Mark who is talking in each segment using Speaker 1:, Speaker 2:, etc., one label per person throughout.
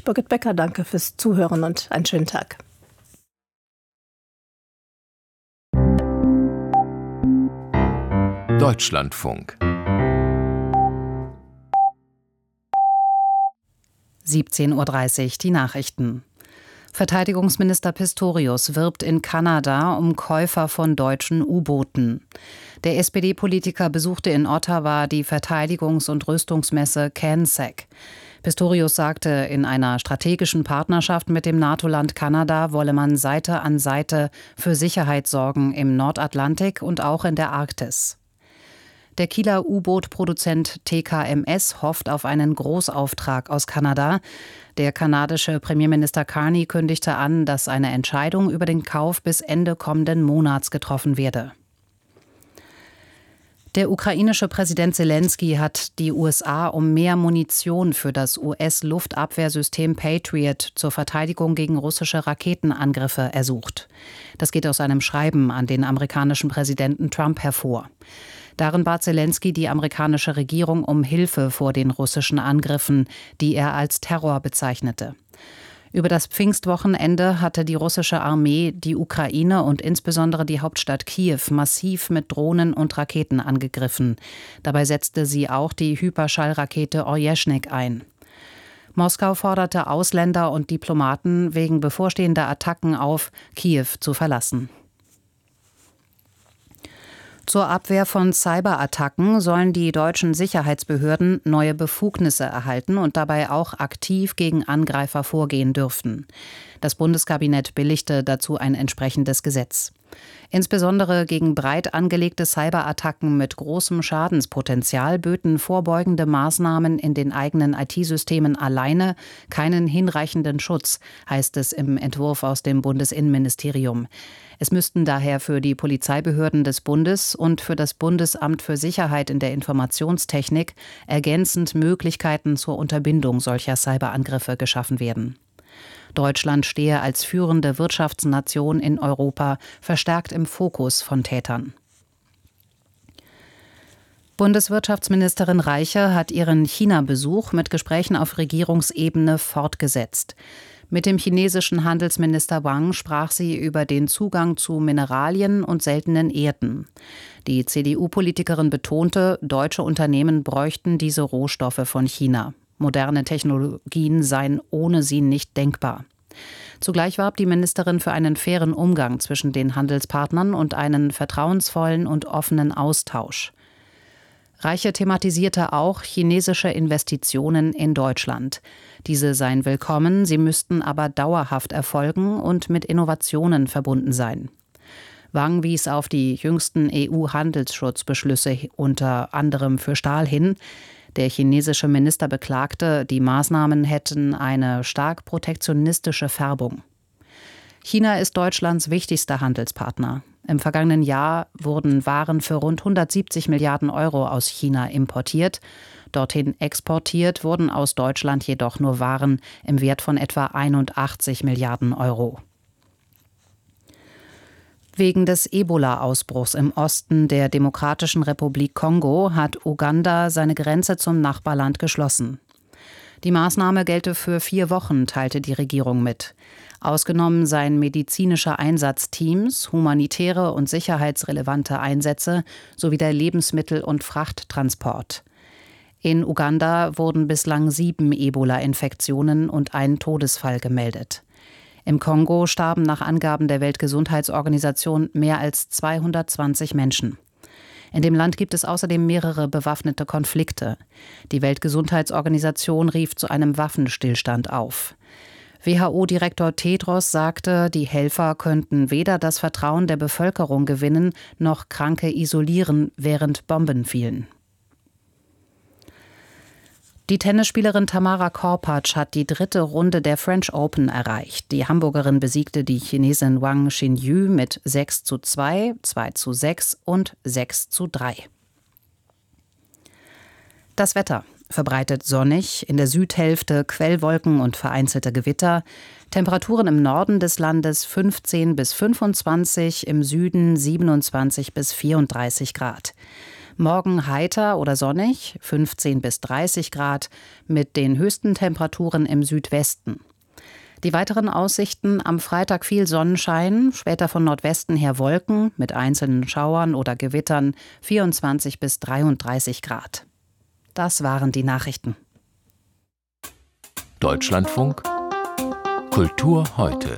Speaker 1: Birgit Becker, danke fürs Zuhören und einen schönen Tag.
Speaker 2: Deutschlandfunk
Speaker 3: 17:30 Uhr, die Nachrichten. Verteidigungsminister Pistorius wirbt in Kanada um Käufer von deutschen U-Booten. Der SPD-Politiker besuchte in Ottawa die Verteidigungs- und Rüstungsmesse CANSEC. Pistorius sagte, in einer strategischen Partnerschaft mit dem NATO-Land Kanada wolle man Seite an Seite für Sicherheit sorgen im Nordatlantik und auch in der Arktis. Der Kieler U-Boot-Produzent TKMS hofft auf einen Großauftrag aus Kanada. Der kanadische Premierminister Carney kündigte an, dass eine Entscheidung über den Kauf bis Ende kommenden Monats getroffen werde. Der ukrainische Präsident Selenskyj hat die USA um mehr Munition für das US-Luftabwehrsystem Patriot zur Verteidigung gegen russische Raketenangriffe ersucht. Das geht aus einem Schreiben an den amerikanischen Präsidenten Trump hervor. Darin bat Selenskyj die amerikanische Regierung um Hilfe vor den russischen Angriffen, die er als Terror bezeichnete. Über das Pfingstwochenende hatte die russische Armee die Ukraine und insbesondere die Hauptstadt Kiew massiv mit Drohnen und Raketen angegriffen. Dabei setzte sie auch die Hyperschallrakete Orjeschnik ein. Moskau forderte Ausländer und Diplomaten wegen bevorstehender Attacken auf, Kiew zu verlassen. Zur Abwehr von Cyberattacken sollen die deutschen Sicherheitsbehörden neue Befugnisse erhalten und dabei auch aktiv gegen Angreifer vorgehen dürfen. Das Bundeskabinett billigte dazu ein entsprechendes Gesetz. Insbesondere gegen breit angelegte Cyberattacken mit großem Schadenspotenzial böten vorbeugende Maßnahmen in den eigenen IT-Systemen alleine keinen hinreichenden Schutz, heißt es im Entwurf aus dem Bundesinnenministerium. Es müssten daher für die Polizeibehörden des Bundes und für das Bundesamt für Sicherheit in der Informationstechnik ergänzend Möglichkeiten zur Unterbindung solcher Cyberangriffe geschaffen werden. Deutschland stehe als führende Wirtschaftsnation in Europa verstärkt im Fokus von Tätern. Bundeswirtschaftsministerin Reiche hat ihren China-Besuch mit Gesprächen auf Regierungsebene fortgesetzt. Mit dem chinesischen Handelsminister Wang sprach sie über den Zugang zu Mineralien und seltenen Erden. Die CDU-Politikerin betonte, deutsche Unternehmen bräuchten diese Rohstoffe von China. Moderne Technologien seien ohne sie nicht denkbar. Zugleich warb die Ministerin für einen fairen Umgang zwischen den Handelspartnern und einen vertrauensvollen und offenen Austausch. Reiche thematisierte auch chinesische Investitionen in Deutschland. Diese seien willkommen, sie müssten aber dauerhaft erfolgen und mit Innovationen verbunden sein. Wang wies auf die jüngsten EU-Handelsschutzbeschlüsse unter anderem für Stahl hin. Der chinesische Minister beklagte, die Maßnahmen hätten eine stark protektionistische Färbung. China ist Deutschlands wichtigster Handelspartner. Im vergangenen Jahr wurden Waren für rund 170 Milliarden Euro aus China importiert. Dorthin exportiert wurden aus Deutschland jedoch nur Waren im Wert von etwa 81 Milliarden Euro. Wegen des Ebola-Ausbruchs im Osten der Demokratischen Republik Kongo hat Uganda seine Grenze zum Nachbarland geschlossen. Die Maßnahme gelte für 4 Wochen, teilte die Regierung mit. Ausgenommen seien medizinische Einsatzteams, humanitäre und sicherheitsrelevante Einsätze sowie der Lebensmittel- und Frachttransport. In Uganda wurden bislang 7 Ebola-Infektionen und ein Todesfall gemeldet. Im Kongo starben nach Angaben der Weltgesundheitsorganisation mehr als 220 Menschen. In dem Land gibt es außerdem mehrere bewaffnete Konflikte. Die Weltgesundheitsorganisation rief zu einem Waffenstillstand auf. WHO-Direktor Tedros sagte, die Helfer könnten weder das Vertrauen der Bevölkerung gewinnen, noch Kranke isolieren, während Bomben fielen. Die Tennisspielerin Tamara Korpatsch hat die 3. Runde der French Open erreicht. Die Hamburgerin besiegte die Chinesin Wang Xinyu mit 6:2, 2:6 und 6:3. Das Wetter: verbreitet sonnig, in der Südhälfte Quellwolken und vereinzelte Gewitter. Temperaturen im Norden des Landes 15 bis 25, im Süden 27 bis 34 Grad. Morgen heiter oder sonnig, 15 bis 30 Grad, mit den höchsten Temperaturen im Südwesten. Die weiteren Aussichten: am Freitag viel Sonnenschein, später von Nordwesten her Wolken mit einzelnen Schauern oder Gewittern, 24 bis 33 Grad. Das waren die Nachrichten.
Speaker 2: Deutschlandfunk Kultur heute.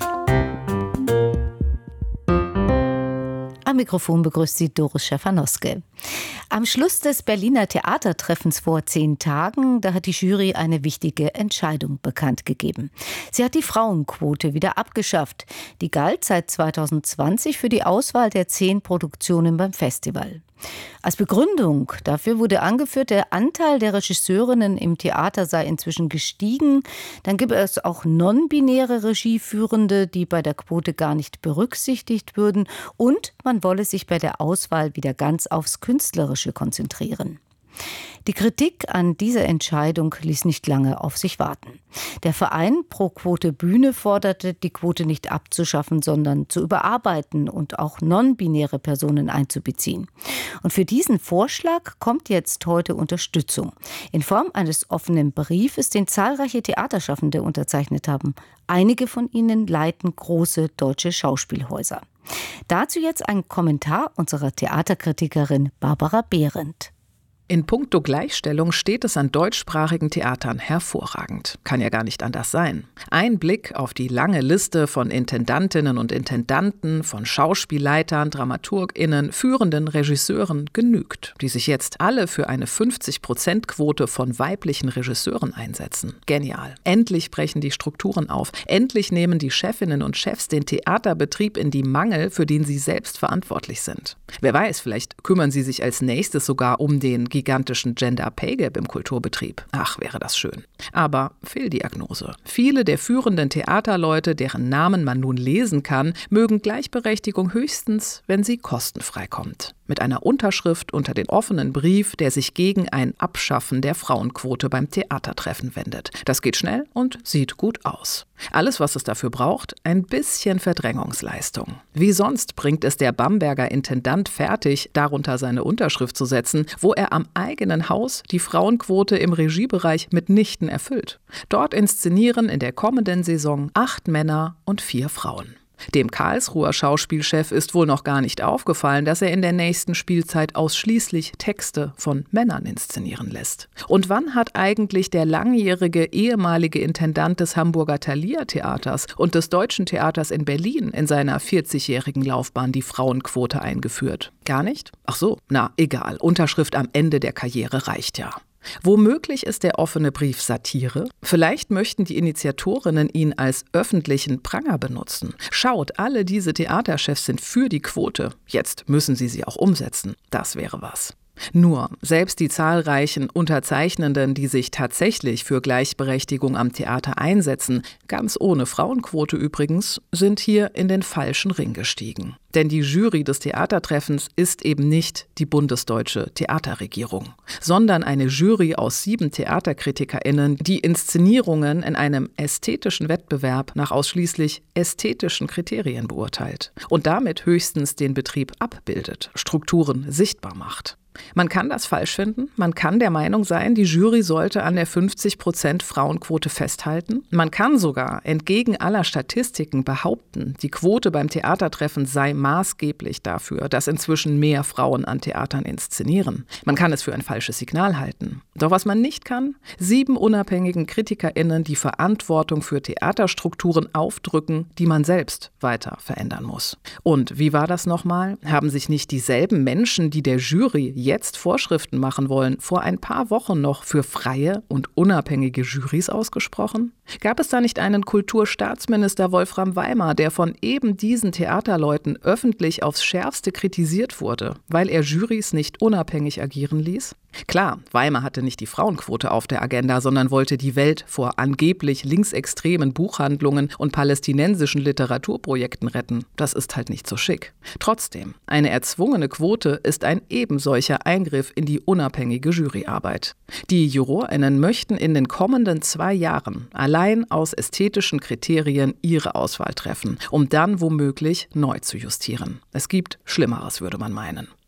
Speaker 4: Am Mikrofon begrüßt Sie Doris Schäfer-Noske. Am Schluss des Berliner Theatertreffens vor 10 Tagen, da hat die Jury eine wichtige Entscheidung bekannt gegeben. Sie hat die Frauenquote wieder abgeschafft. Die galt seit 2020 für die Auswahl der 10 Produktionen beim Festival. Als Begründung dafür wurde angeführt, der Anteil der Regisseurinnen im Theater sei inzwischen gestiegen. Dann gibt es auch non-binäre Regieführende, die bei der Quote gar nicht berücksichtigt würden. Und man wolle sich bei der Auswahl wieder ganz aufs Künstlerische konzentrieren. Die Kritik an dieser Entscheidung ließ nicht lange auf sich warten. Der Verein Pro Quote Bühne forderte, die Quote nicht abzuschaffen, sondern zu überarbeiten und auch non-binäre Personen einzubeziehen. Und für diesen Vorschlag kommt jetzt heute Unterstützung in Form eines offenen Briefes, den zahlreiche Theaterschaffende unterzeichnet haben. Einige von ihnen leiten große deutsche Schauspielhäuser. Dazu jetzt ein Kommentar unserer Theaterkritikerin Barbara Behrendt.
Speaker 5: In puncto Gleichstellung steht es an deutschsprachigen Theatern hervorragend. Kann ja gar nicht anders sein. Ein Blick auf die lange Liste von Intendantinnen und Intendanten, von Schauspielleitern, DramaturgInnen, führenden Regisseuren genügt, die sich jetzt alle für eine 50%-Quote von weiblichen Regisseuren einsetzen. Genial. Endlich brechen die Strukturen auf. Endlich nehmen die Chefinnen und Chefs den Theaterbetrieb in die Mangel, für den sie selbst verantwortlich sind. Wer weiß, vielleicht kümmern sie sich als nächstes sogar um den gigantischen Gender Pay Gap im Kulturbetrieb. Ach, wäre das schön. Aber Fehldiagnose. Viele der führenden Theaterleute, deren Namen man nun lesen kann, mögen Gleichberechtigung höchstens, wenn sie kostenfrei kommt. Mit einer Unterschrift unter den offenen Brief, der sich gegen ein Abschaffen der Frauenquote beim Theatertreffen wendet. Das geht schnell und sieht gut aus. Alles, was es dafür braucht, ein bisschen Verdrängungsleistung. Wie sonst bringt es der Bamberger Intendant fertig, darunter seine Unterschrift zu setzen, wo er am eigenen Haus die Frauenquote im Regiebereich mitnichten erfüllt. Dort inszenieren in der kommenden Saison 8 Männer und 4 Frauen. Dem Karlsruher Schauspielchef ist wohl noch gar nicht aufgefallen, dass er in der nächsten Spielzeit ausschließlich Texte von Männern inszenieren lässt. Und wann hat eigentlich der langjährige ehemalige Intendant des Hamburger Thalia Theaters und des Deutschen Theaters in Berlin in seiner 40-jährigen Laufbahn die Frauenquote eingeführt? Gar nicht? Ach so, na egal, Unterschrift am Ende der Karriere reicht ja. Womöglich ist der offene Brief Satire? Vielleicht möchten die Initiatorinnen ihn als öffentlichen Pranger benutzen. Schaut, alle diese Theaterchefs sind für die Quote. Jetzt müssen sie auch umsetzen. Das wäre was. Nur, selbst die zahlreichen Unterzeichnenden, die sich tatsächlich für Gleichberechtigung am Theater einsetzen, ganz ohne Frauenquote übrigens, sind hier in den falschen Ring gestiegen. Denn die Jury des Theatertreffens ist eben nicht die bundesdeutsche Theaterregierung, sondern eine Jury aus 7 TheaterkritikerInnen, die Inszenierungen in einem ästhetischen Wettbewerb nach ausschließlich ästhetischen Kriterien beurteilt und damit höchstens den Betrieb abbildet, Strukturen sichtbar macht. Man kann das falsch finden, man kann der Meinung sein, die Jury sollte an der 50% Frauenquote festhalten. Man kann sogar entgegen aller Statistiken behaupten, die Quote beim Theatertreffen sei maßgeblich dafür, dass inzwischen mehr Frauen an Theatern inszenieren. Man kann es für ein falsches Signal halten. Doch was man nicht kann, 7 unabhängigen KritikerInnen die Verantwortung für Theaterstrukturen aufdrücken, die man selbst weiter verändern muss. Und wie war das nochmal? Haben sich nicht dieselben Menschen, die der Jury jetzt Vorschriften machen wollen, vor ein paar Wochen noch für freie und unabhängige Jurys ausgesprochen? Gab es da nicht einen Kulturstaatsminister Wolfram Weimar, der von eben diesen Theaterleuten öffentlich aufs Schärfste kritisiert wurde, weil er Jurys nicht unabhängig agieren ließ? Klar, Weimar hatte nicht die Frauenquote auf der Agenda, sondern wollte die Welt vor angeblich linksextremen Buchhandlungen und palästinensischen Literaturprojekten retten. Das ist halt nicht so schick. Trotzdem, eine erzwungene Quote ist ein ebensolcher Eingriff in die unabhängige Juryarbeit. Die JurorInnen möchten in den kommenden 2 Jahren allein aus ästhetischen Kriterien ihre Auswahl treffen, um dann womöglich neu zu justieren. Es gibt Schlimmeres, würde man meinen.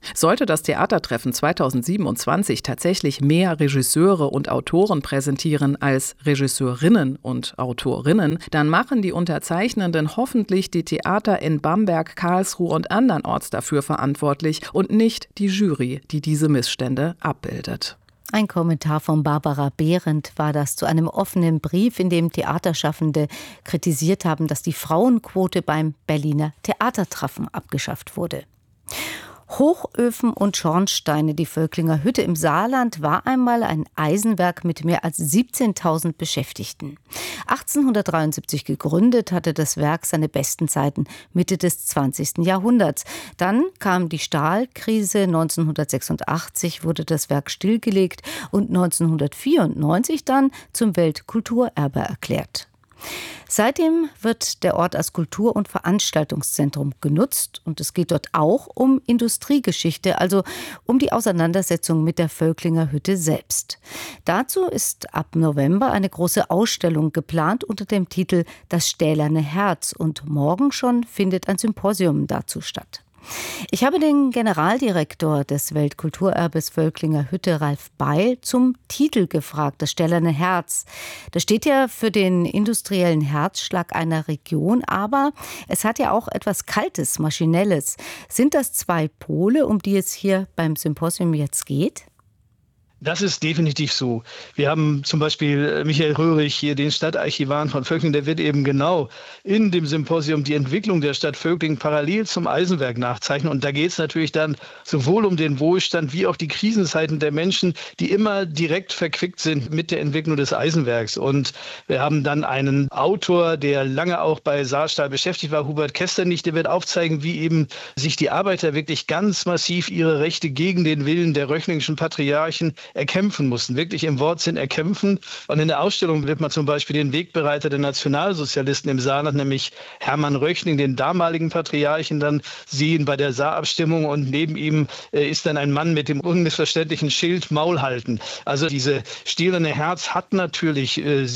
Speaker 5: Sollte das Theatertreffen 2027 tatsächlich mehr Regisseure und Autoren präsentieren als Regisseurinnen und Autorinnen, dann machen die Unterzeichnenden hoffentlich die Theater in Bamberg, Karlsruhe und andernorts dafür verantwortlich und nicht die Jury, die diese Missstände abbildet.
Speaker 4: Ein Kommentar von Barbara Behrendt war das zu einem offenen Brief, in dem Theaterschaffende kritisiert haben, dass die Frauenquote beim Berliner Theatertreffen abgeschafft wurde. Hochöfen und Schornsteine. Die Völklinger Hütte im Saarland war einmal ein Eisenwerk mit mehr als 17.000 Beschäftigten. 1873 gegründet, hatte das Werk seine besten Zeiten Mitte des 20. Jahrhunderts. Dann kam die Stahlkrise, 1986 wurde das Werk stillgelegt und 1994 dann zum Weltkulturerbe erklärt. Seitdem wird der Ort als Kultur- und Veranstaltungszentrum genutzt und es geht dort auch um Industriegeschichte, also um die Auseinandersetzung mit der Völklinger Hütte selbst. Dazu ist ab November eine große Ausstellung geplant unter dem Titel »Das stählerne Herz« und morgen schon findet ein Symposium dazu statt. Ich habe den Generaldirektor des Weltkulturerbes Völklinger Hütte, Ralf Beil, zum Titel gefragt, das stählerne Herz. Das steht ja für den industriellen Herzschlag einer Region, aber es hat ja auch etwas Kaltes, Maschinelles. Sind das zwei Pole, um die es hier beim Symposium jetzt geht?
Speaker 6: Das ist definitiv so. Wir haben zum Beispiel Michael Röhrig hier, den Stadtarchivar von Völklingen, der wird eben genau in dem Symposium die Entwicklung der Stadt Völklingen parallel zum Eisenwerk nachzeichnen. Und da geht es natürlich dann sowohl um den Wohlstand wie auch die Krisenzeiten der Menschen, die immer direkt verquickt sind mit der Entwicklung des Eisenwerks. Und wir haben dann einen Autor, der lange auch bei Saarstahl beschäftigt war, Hubert Kesternich, der wird aufzeigen, wie eben sich die Arbeiter wirklich ganz massiv ihre Rechte gegen den Willen der röchlingischen Patriarchen erkämpfen mussten, wirklich im Wortsinn erkämpfen. Und in der Ausstellung wird man zum Beispiel den Wegbereiter der Nationalsozialisten im Saarland, nämlich Hermann Röchling, den damaligen Patriarchen, dann sehen bei der Saarabstimmung und neben ihm ist dann ein Mann mit dem unmissverständlichen Schild Maul halten. Also diese stählerne Herz hat natürlich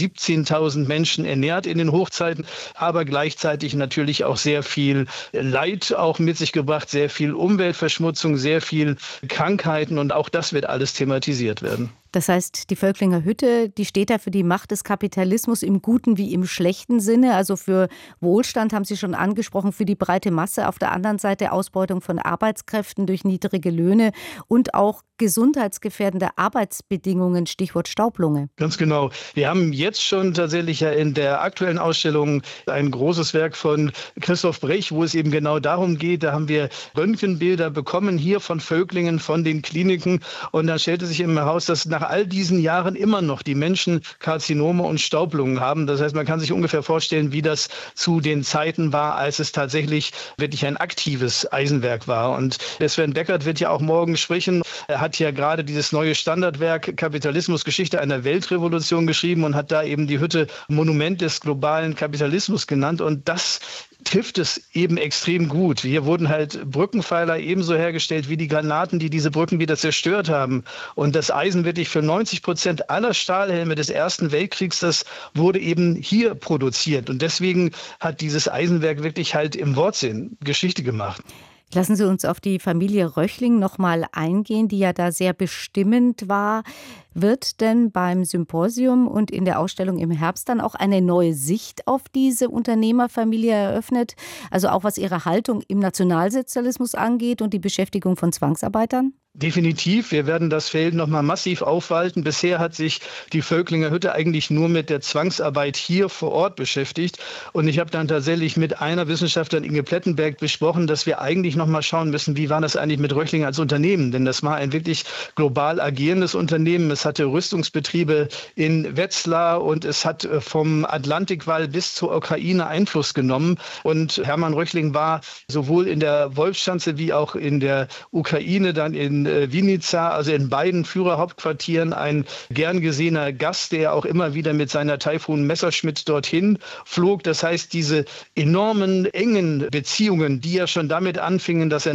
Speaker 6: 17.000 Menschen ernährt in den Hochzeiten, aber gleichzeitig natürlich auch sehr viel Leid auch mit sich gebracht, sehr viel Umweltverschmutzung, sehr viel Krankheiten und auch das wird alles thematisiert werden.
Speaker 4: Das heißt, die Völklinger Hütte, die steht da für die Macht des Kapitalismus im guten wie im schlechten Sinne. Also für Wohlstand haben Sie schon angesprochen, für die breite Masse. Auf der anderen Seite Ausbeutung von Arbeitskräften durch niedrige Löhne und auch gesundheitsgefährdende Arbeitsbedingungen, Stichwort Staublunge.
Speaker 6: Ganz genau. Wir haben jetzt schon tatsächlich ja in der aktuellen Ausstellung ein großes Werk von Christoph Brech, wo es eben genau darum geht. Da haben wir Röntgenbilder bekommen hier von Völklingen, von den Kliniken. Und da stellte sich eben heraus, dass nach all diesen Jahren immer noch die Menschen Karzinome und Staublungen haben. Das heißt, man kann sich ungefähr vorstellen, wie das zu den Zeiten war, als es tatsächlich wirklich ein aktives Eisenwerk war. Und der Sven Beckert wird ja auch morgen sprechen. Er hat ja gerade dieses neue Standardwerk Kapitalismus, Geschichte einer Weltrevolution geschrieben und hat da eben die Hütte Monument des globalen Kapitalismus genannt. Und das trifft es eben extrem gut. Hier wurden halt Brückenpfeiler ebenso hergestellt wie die Granaten, die diese Brücken wieder zerstört haben. Und das Eisen wirklich für 90% aller Stahlhelme des Ersten Weltkriegs, das wurde eben hier produziert. Und deswegen hat dieses Eisenwerk wirklich halt im Wortsinn Geschichte gemacht.
Speaker 4: Lassen Sie uns auf die Familie Röchling noch mal eingehen, die ja da sehr bestimmend war. Wird denn beim Symposium und in der Ausstellung im Herbst dann auch eine neue Sicht auf diese Unternehmerfamilie eröffnet? Also auch was ihre Haltung im Nationalsozialismus angeht und die Beschäftigung von Zwangsarbeitern?
Speaker 6: Definitiv. Wir werden das Feld noch mal massiv aufwalten. Bisher hat sich die Völklinger Hütte eigentlich nur mit der Zwangsarbeit hier vor Ort beschäftigt. Und ich habe dann tatsächlich mit einer Wissenschaftlerin, Inge Plettenberg, besprochen, dass wir eigentlich noch mal schauen müssen, wie war das eigentlich mit Röchling als Unternehmen? Denn das war ein wirklich global agierendes Unternehmen. Es hatte Rüstungsbetriebe in Wetzlar und es hat vom Atlantikwall bis zur Ukraine Einfluss genommen. Und Hermann Röchling war sowohl in der Wolfschanze wie auch in der Ukraine, dann in in Vinica, also in beiden Führerhauptquartieren, ein gern gesehener Gast, der auch immer wieder mit seiner Taifun Messerschmitt dorthin flog. Das heißt, diese enormen, engen Beziehungen, die ja schon damit anfingen, dass er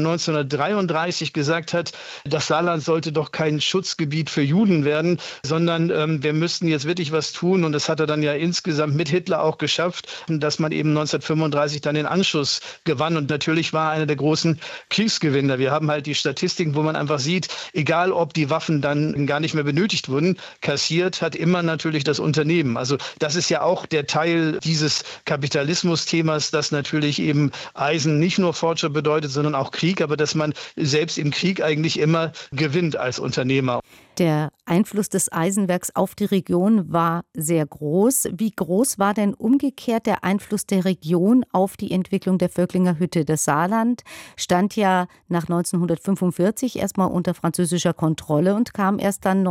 Speaker 6: 1933 gesagt hat, das Saarland sollte doch kein Schutzgebiet für Juden werden, sondern wir müssten jetzt wirklich was tun. Und das hat er dann ja insgesamt mit Hitler auch geschafft, dass man eben 1935 dann den Anschluss gewann. Und natürlich war einer der großen Kriegsgewinner. Wir haben halt die Statistiken, wo man einfach sieht, egal ob die Waffen dann gar nicht mehr benötigt wurden, kassiert hat immer natürlich das Unternehmen. Also das ist ja auch der Teil dieses Kapitalismus-Themas, dass natürlich eben Eisen nicht nur Fortschritt bedeutet, sondern auch Krieg, aber dass man selbst im Krieg eigentlich immer gewinnt als Unternehmer.
Speaker 4: Der Einfluss des Eisenwerks auf die Region war sehr groß. Wie groß war denn umgekehrt der Einfluss der Region auf die Entwicklung der Völklinger Hütte? Das Saarland stand ja nach 1945 erstmal unter französischer Kontrolle und kam erst dann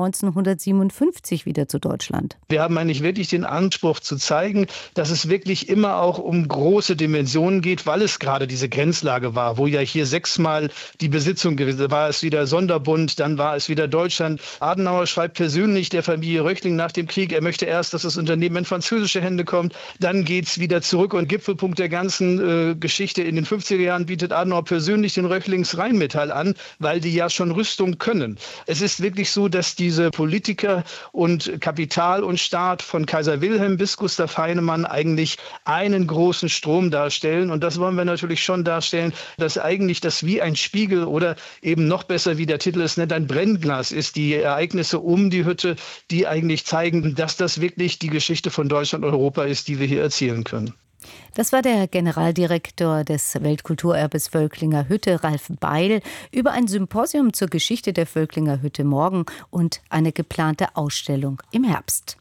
Speaker 4: 1957 wieder zu Deutschland.
Speaker 6: Wir haben eigentlich wirklich den Anspruch zu zeigen, dass es wirklich immer auch um große Dimensionen geht, weil es gerade diese Grenzlage war, wo ja hier 6-mal die Besitzung gewesen war. War es wieder Sonderbund, dann war es wieder Deutschland. Adenauer schreibt persönlich der Familie Röchling nach dem Krieg, er möchte erst, dass das Unternehmen in französische Hände kommt, dann geht es wieder zurück. Und Gipfelpunkt der ganzen Geschichte in den 50er Jahren bietet Adenauer persönlich den Röchlings Rheinmetall an, weil die ja schon Rüstung können. Es ist wirklich so, dass diese Politiker und Kapital und Staat von Kaiser Wilhelm bis Gustav Heinemann eigentlich einen großen Strom darstellen. Und das wollen wir natürlich schon darstellen, dass eigentlich das wie ein Spiegel oder eben noch besser, wie der Titel es nennt, ein Brennglas ist. Die Ereignisse um die Hütte, die eigentlich zeigen, dass das wirklich die Geschichte von Deutschland und Europa ist, die wir hier erzählen können.
Speaker 4: Das war der Generaldirektor des Weltkulturerbes Völklinger Hütte, Ralf Beil, über ein Symposium zur Geschichte der Völklinger Hütte morgen und eine geplante Ausstellung im Herbst.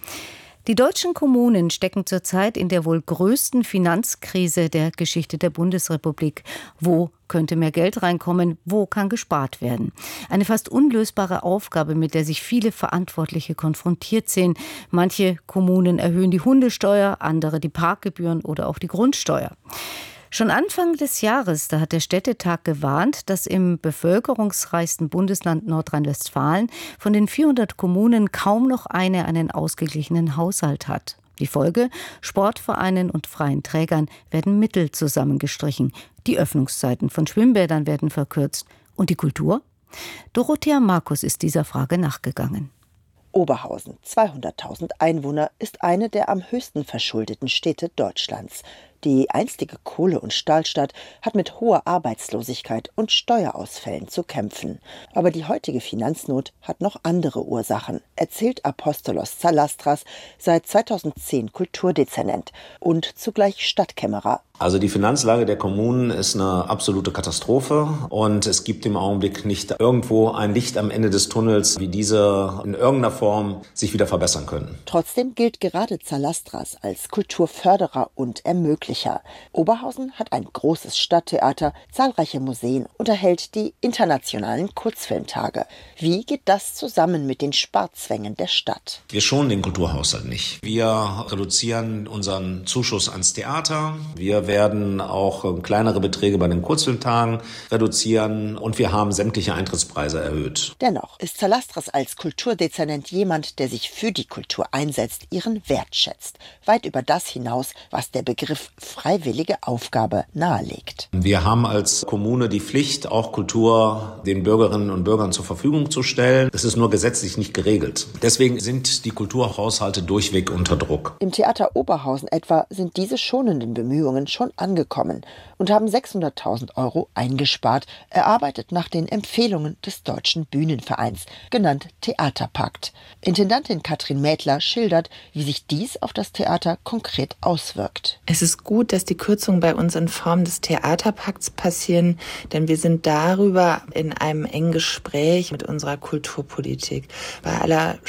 Speaker 4: Die deutschen Kommunen stecken zurzeit in der wohl größten Finanzkrise der Geschichte der Bundesrepublik. Wo könnte mehr Geld reinkommen? Wo kann gespart werden? Eine fast unlösbare Aufgabe, mit der sich viele Verantwortliche konfrontiert sehen. Manche Kommunen erhöhen die Hundesteuer, andere die Parkgebühren oder auch die Grundsteuer. Schon Anfang des Jahres, da hat der Städtetag gewarnt, dass im bevölkerungsreichsten Bundesland Nordrhein-Westfalen von den 400 Kommunen kaum noch eine einen ausgeglichenen Haushalt hat. Die Folge: Sportvereinen und freien Trägern werden Mittel zusammengestrichen. Die Öffnungszeiten von Schwimmbädern werden verkürzt. Und die Kultur? Dorothea Markus ist dieser Frage nachgegangen.
Speaker 7: Oberhausen, 200.000 Einwohner, ist eine der am höchsten verschuldeten Städte Deutschlands. Die einstige Kohle- und Stahlstadt hat mit hoher Arbeitslosigkeit und Steuerausfällen zu kämpfen. Aber die heutige Finanznot hat noch andere Ursachen, erzählt Apostolos Zalastras, seit 2010 Kulturdezernent und zugleich Stadtkämmerer.
Speaker 8: Also die Finanzlage der Kommunen ist eine absolute Katastrophe und es gibt im Augenblick nicht irgendwo ein Licht am Ende des Tunnels, wie diese in irgendeiner Form sich wieder verbessern können.
Speaker 7: Trotzdem gilt gerade Zalastras als Kulturförderer und Ermöglicher. Oberhausen hat ein großes Stadttheater, zahlreiche Museen und erhält die internationalen Kurzfilmtage. Wie geht das zusammen mit den Sparzwängen der Stadt?
Speaker 8: Wir schonen den Kulturhaushalt nicht. Wir reduzieren unseren Zuschuss ans Theater. Wir werden auch kleinere Beträge bei den Kurzfilmtagen reduzieren und wir haben sämtliche Eintrittspreise erhöht.
Speaker 7: Dennoch ist Zalastras als Kulturdezernent jemand, der sich für die Kultur einsetzt, ihren Wert schätzt. Weit über das hinaus, was der Begriff freiwillige Aufgabe nahelegt.
Speaker 8: Wir haben als Kommune die Pflicht, auch Kultur den Bürgerinnen und Bürgern zur Verfügung zu stellen. Es ist nur gesetzlich nicht geregelt. Deswegen sind die Kulturhaushalte durchweg unter Druck.
Speaker 7: Im Theater Oberhausen etwa sind diese schonenden Bemühungen schon angekommen und haben 600.000 € eingespart, erarbeitet nach den Empfehlungen des Deutschen Bühnenvereins, genannt Theaterpakt. Intendantin Katrin Mädler schildert, wie sich dies auf das Theater konkret auswirkt.
Speaker 9: Es ist gut, dass die Kürzungen bei uns in Form des Theaterpakts passieren, denn wir sind darüber in einem engen Gespräch mit unserer Kulturpolitik. Bei aller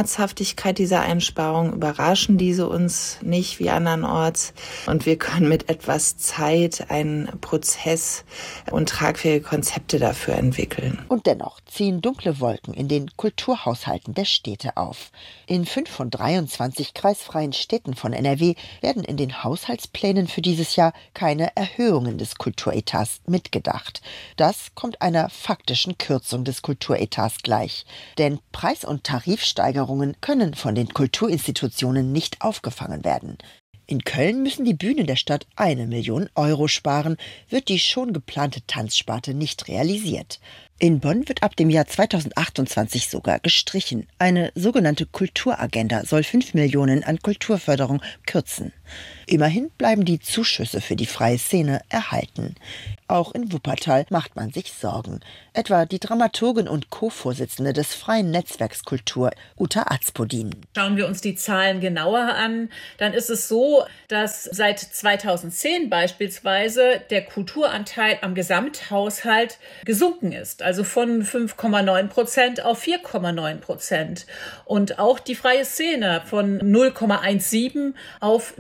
Speaker 9: Schmerzhaftigkeit dieser Einsparungen überraschen diese uns nicht wie andernorts und wir können mit etwas Zeit, einen Prozess und tragfähige Konzepte dafür entwickeln.
Speaker 7: Und dennoch ziehen dunkle Wolken in den Kulturhaushalten der Städte auf. In 5 von 23 kreisfreien Städten von NRW werden in den Haushaltsplänen für dieses Jahr keine Erhöhungen des Kulturetats mitgedacht. Das kommt einer faktischen Kürzung des Kulturetats gleich. Denn Preis- und Tarifsteigerungen können von den Kulturinstitutionen nicht aufgefangen werden. In Köln müssen die Bühnen der Stadt 1 Million Euro sparen, wird die schon geplante Tanzsparte nicht realisiert. In Bonn wird ab dem Jahr 2028 sogar gestrichen. Eine sogenannte Kulturagenda soll 5 Millionen an Kulturförderung kürzen. Immerhin bleiben die Zuschüsse für die freie Szene erhalten. Auch in Wuppertal macht man sich Sorgen. Etwa die Dramaturgin und Co-Vorsitzende des Freien Netzwerks Kultur, Uta Azpodin.
Speaker 10: Schauen wir uns die Zahlen genauer an, dann ist es so, dass seit 2010 beispielsweise der Kulturanteil am Gesamthaushalt gesunken ist. Also von 5,9% auf 4,9%. Und auch die freie Szene von 0,17 auf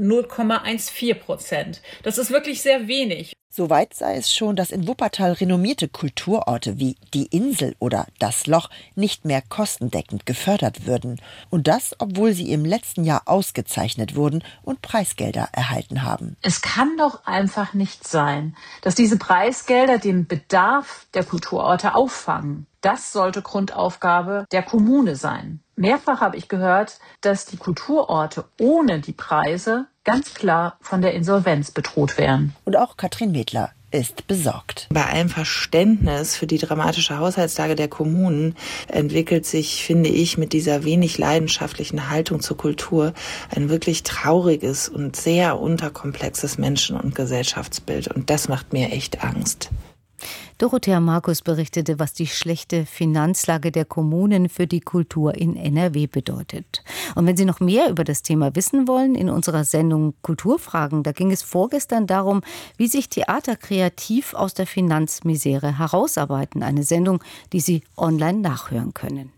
Speaker 10: 0,14%. Das ist wirklich sehr wenig.
Speaker 7: Soweit sei es schon, dass in Wuppertal renommierte Kulturorte wie die Insel oder das Loch nicht mehr kostendeckend gefördert würden. Und das, obwohl sie im letzten Jahr ausgezeichnet wurden und Preisgelder erhalten haben.
Speaker 10: Es kann doch einfach nicht sein, dass diese Preisgelder den Bedarf der Kulturorte auffangen. Das sollte Grundaufgabe der Kommune sein. Mehrfach habe ich gehört, dass die Kulturorte ohne die Preise ganz klar von der Insolvenz bedroht wären.
Speaker 7: Und auch Katrin Medler ist besorgt.
Speaker 9: Bei allem Verständnis für die dramatische Haushaltslage der Kommunen entwickelt sich, finde ich, mit dieser wenig leidenschaftlichen Haltung zur Kultur ein wirklich trauriges und sehr unterkomplexes Menschen- und Gesellschaftsbild. Und das macht mir echt Angst.
Speaker 4: Dorothea Markus berichtete, was die schlechte Finanzlage der Kommunen für die Kultur in NRW bedeutet. Und wenn Sie noch mehr über das Thema wissen wollen, in unserer Sendung Kulturfragen, da ging es vorgestern darum, wie sich Theater kreativ aus der Finanzmisere herausarbeiten. Eine Sendung, die Sie online nachhören können.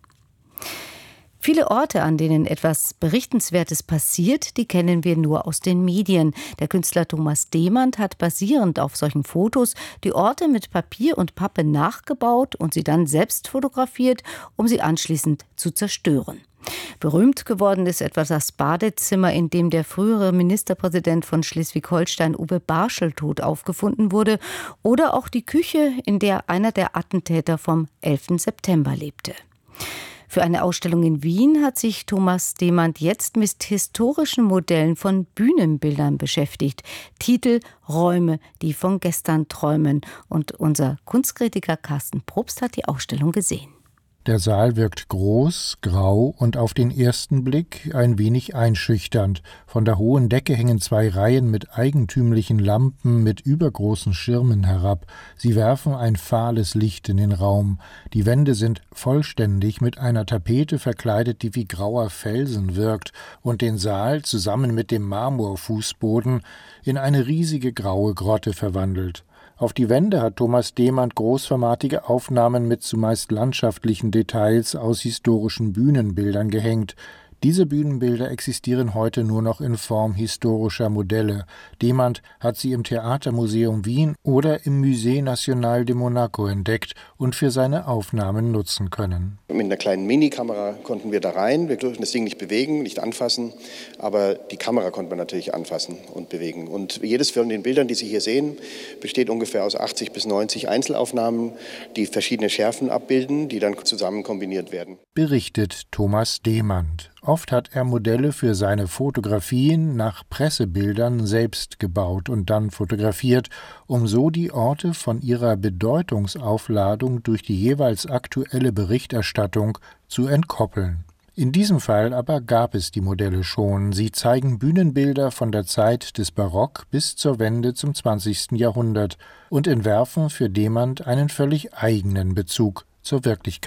Speaker 4: Viele Orte, an denen etwas Berichtenswertes passiert, die kennen wir nur aus den Medien. Der Künstler Thomas Demand hat basierend auf solchen Fotos die Orte mit Papier und Pappe nachgebaut und sie dann selbst fotografiert, um sie anschließend zu zerstören. Berühmt geworden ist etwa das Badezimmer, in dem der frühere Ministerpräsident von Schleswig-Holstein Uwe Barschel tot aufgefunden wurde, oder auch die Küche, in der einer der Attentäter vom 11. September lebte. Für eine Ausstellung in Wien hat sich Thomas Demand jetzt mit historischen Modellen von Bühnenbildern beschäftigt. Titel: Räume, die von gestern träumen. Und unser Kunstkritiker Carsten Probst hat die Ausstellung gesehen.
Speaker 11: Der Saal wirkt groß, grau und auf den ersten Blick ein wenig einschüchternd. Von der hohen Decke hängen 2 Reihen mit eigentümlichen Lampen mit übergroßen Schirmen herab. Sie werfen ein fahles Licht in den Raum. Die Wände sind vollständig mit einer Tapete verkleidet, die wie grauer Felsen wirkt und den Saal zusammen mit dem Marmorfußboden in eine riesige graue Grotte verwandelt. Auf die Wände hat Thomas Demand großformatige Aufnahmen mit zumeist landschaftlichen Details aus historischen Bühnenbildern gehängt. Diese Bühnenbilder existieren heute nur noch in Form historischer Modelle. Demand hat sie im Theatermuseum Wien oder im Musée National de Monaco entdeckt und für seine Aufnahmen nutzen können.
Speaker 12: Mit einer kleinen Minikamera konnten wir da rein. Wir durften das Ding nicht bewegen, nicht anfassen, aber die Kamera konnte man natürlich anfassen und bewegen. Und jedes von den Bildern, die Sie hier sehen, besteht ungefähr aus 80 bis 90 Einzelaufnahmen, die verschiedene Schärfen abbilden, die dann zusammen kombiniert werden.
Speaker 11: Berichtet Thomas Demand. Oft hat er Modelle für seine Fotografien nach Pressebildern selbst gebaut und dann fotografiert, um so die Orte von ihrer Bedeutungsaufladung durch die jeweils aktuelle Berichterstattung zu entkoppeln. In diesem Fall aber gab es die Modelle schon. Sie zeigen Bühnenbilder von der Zeit des Barock bis zur Wende zum 20. Jahrhundert und entwerfen für Demand einen völlig eigenen Bezug zur Wirklichkeit.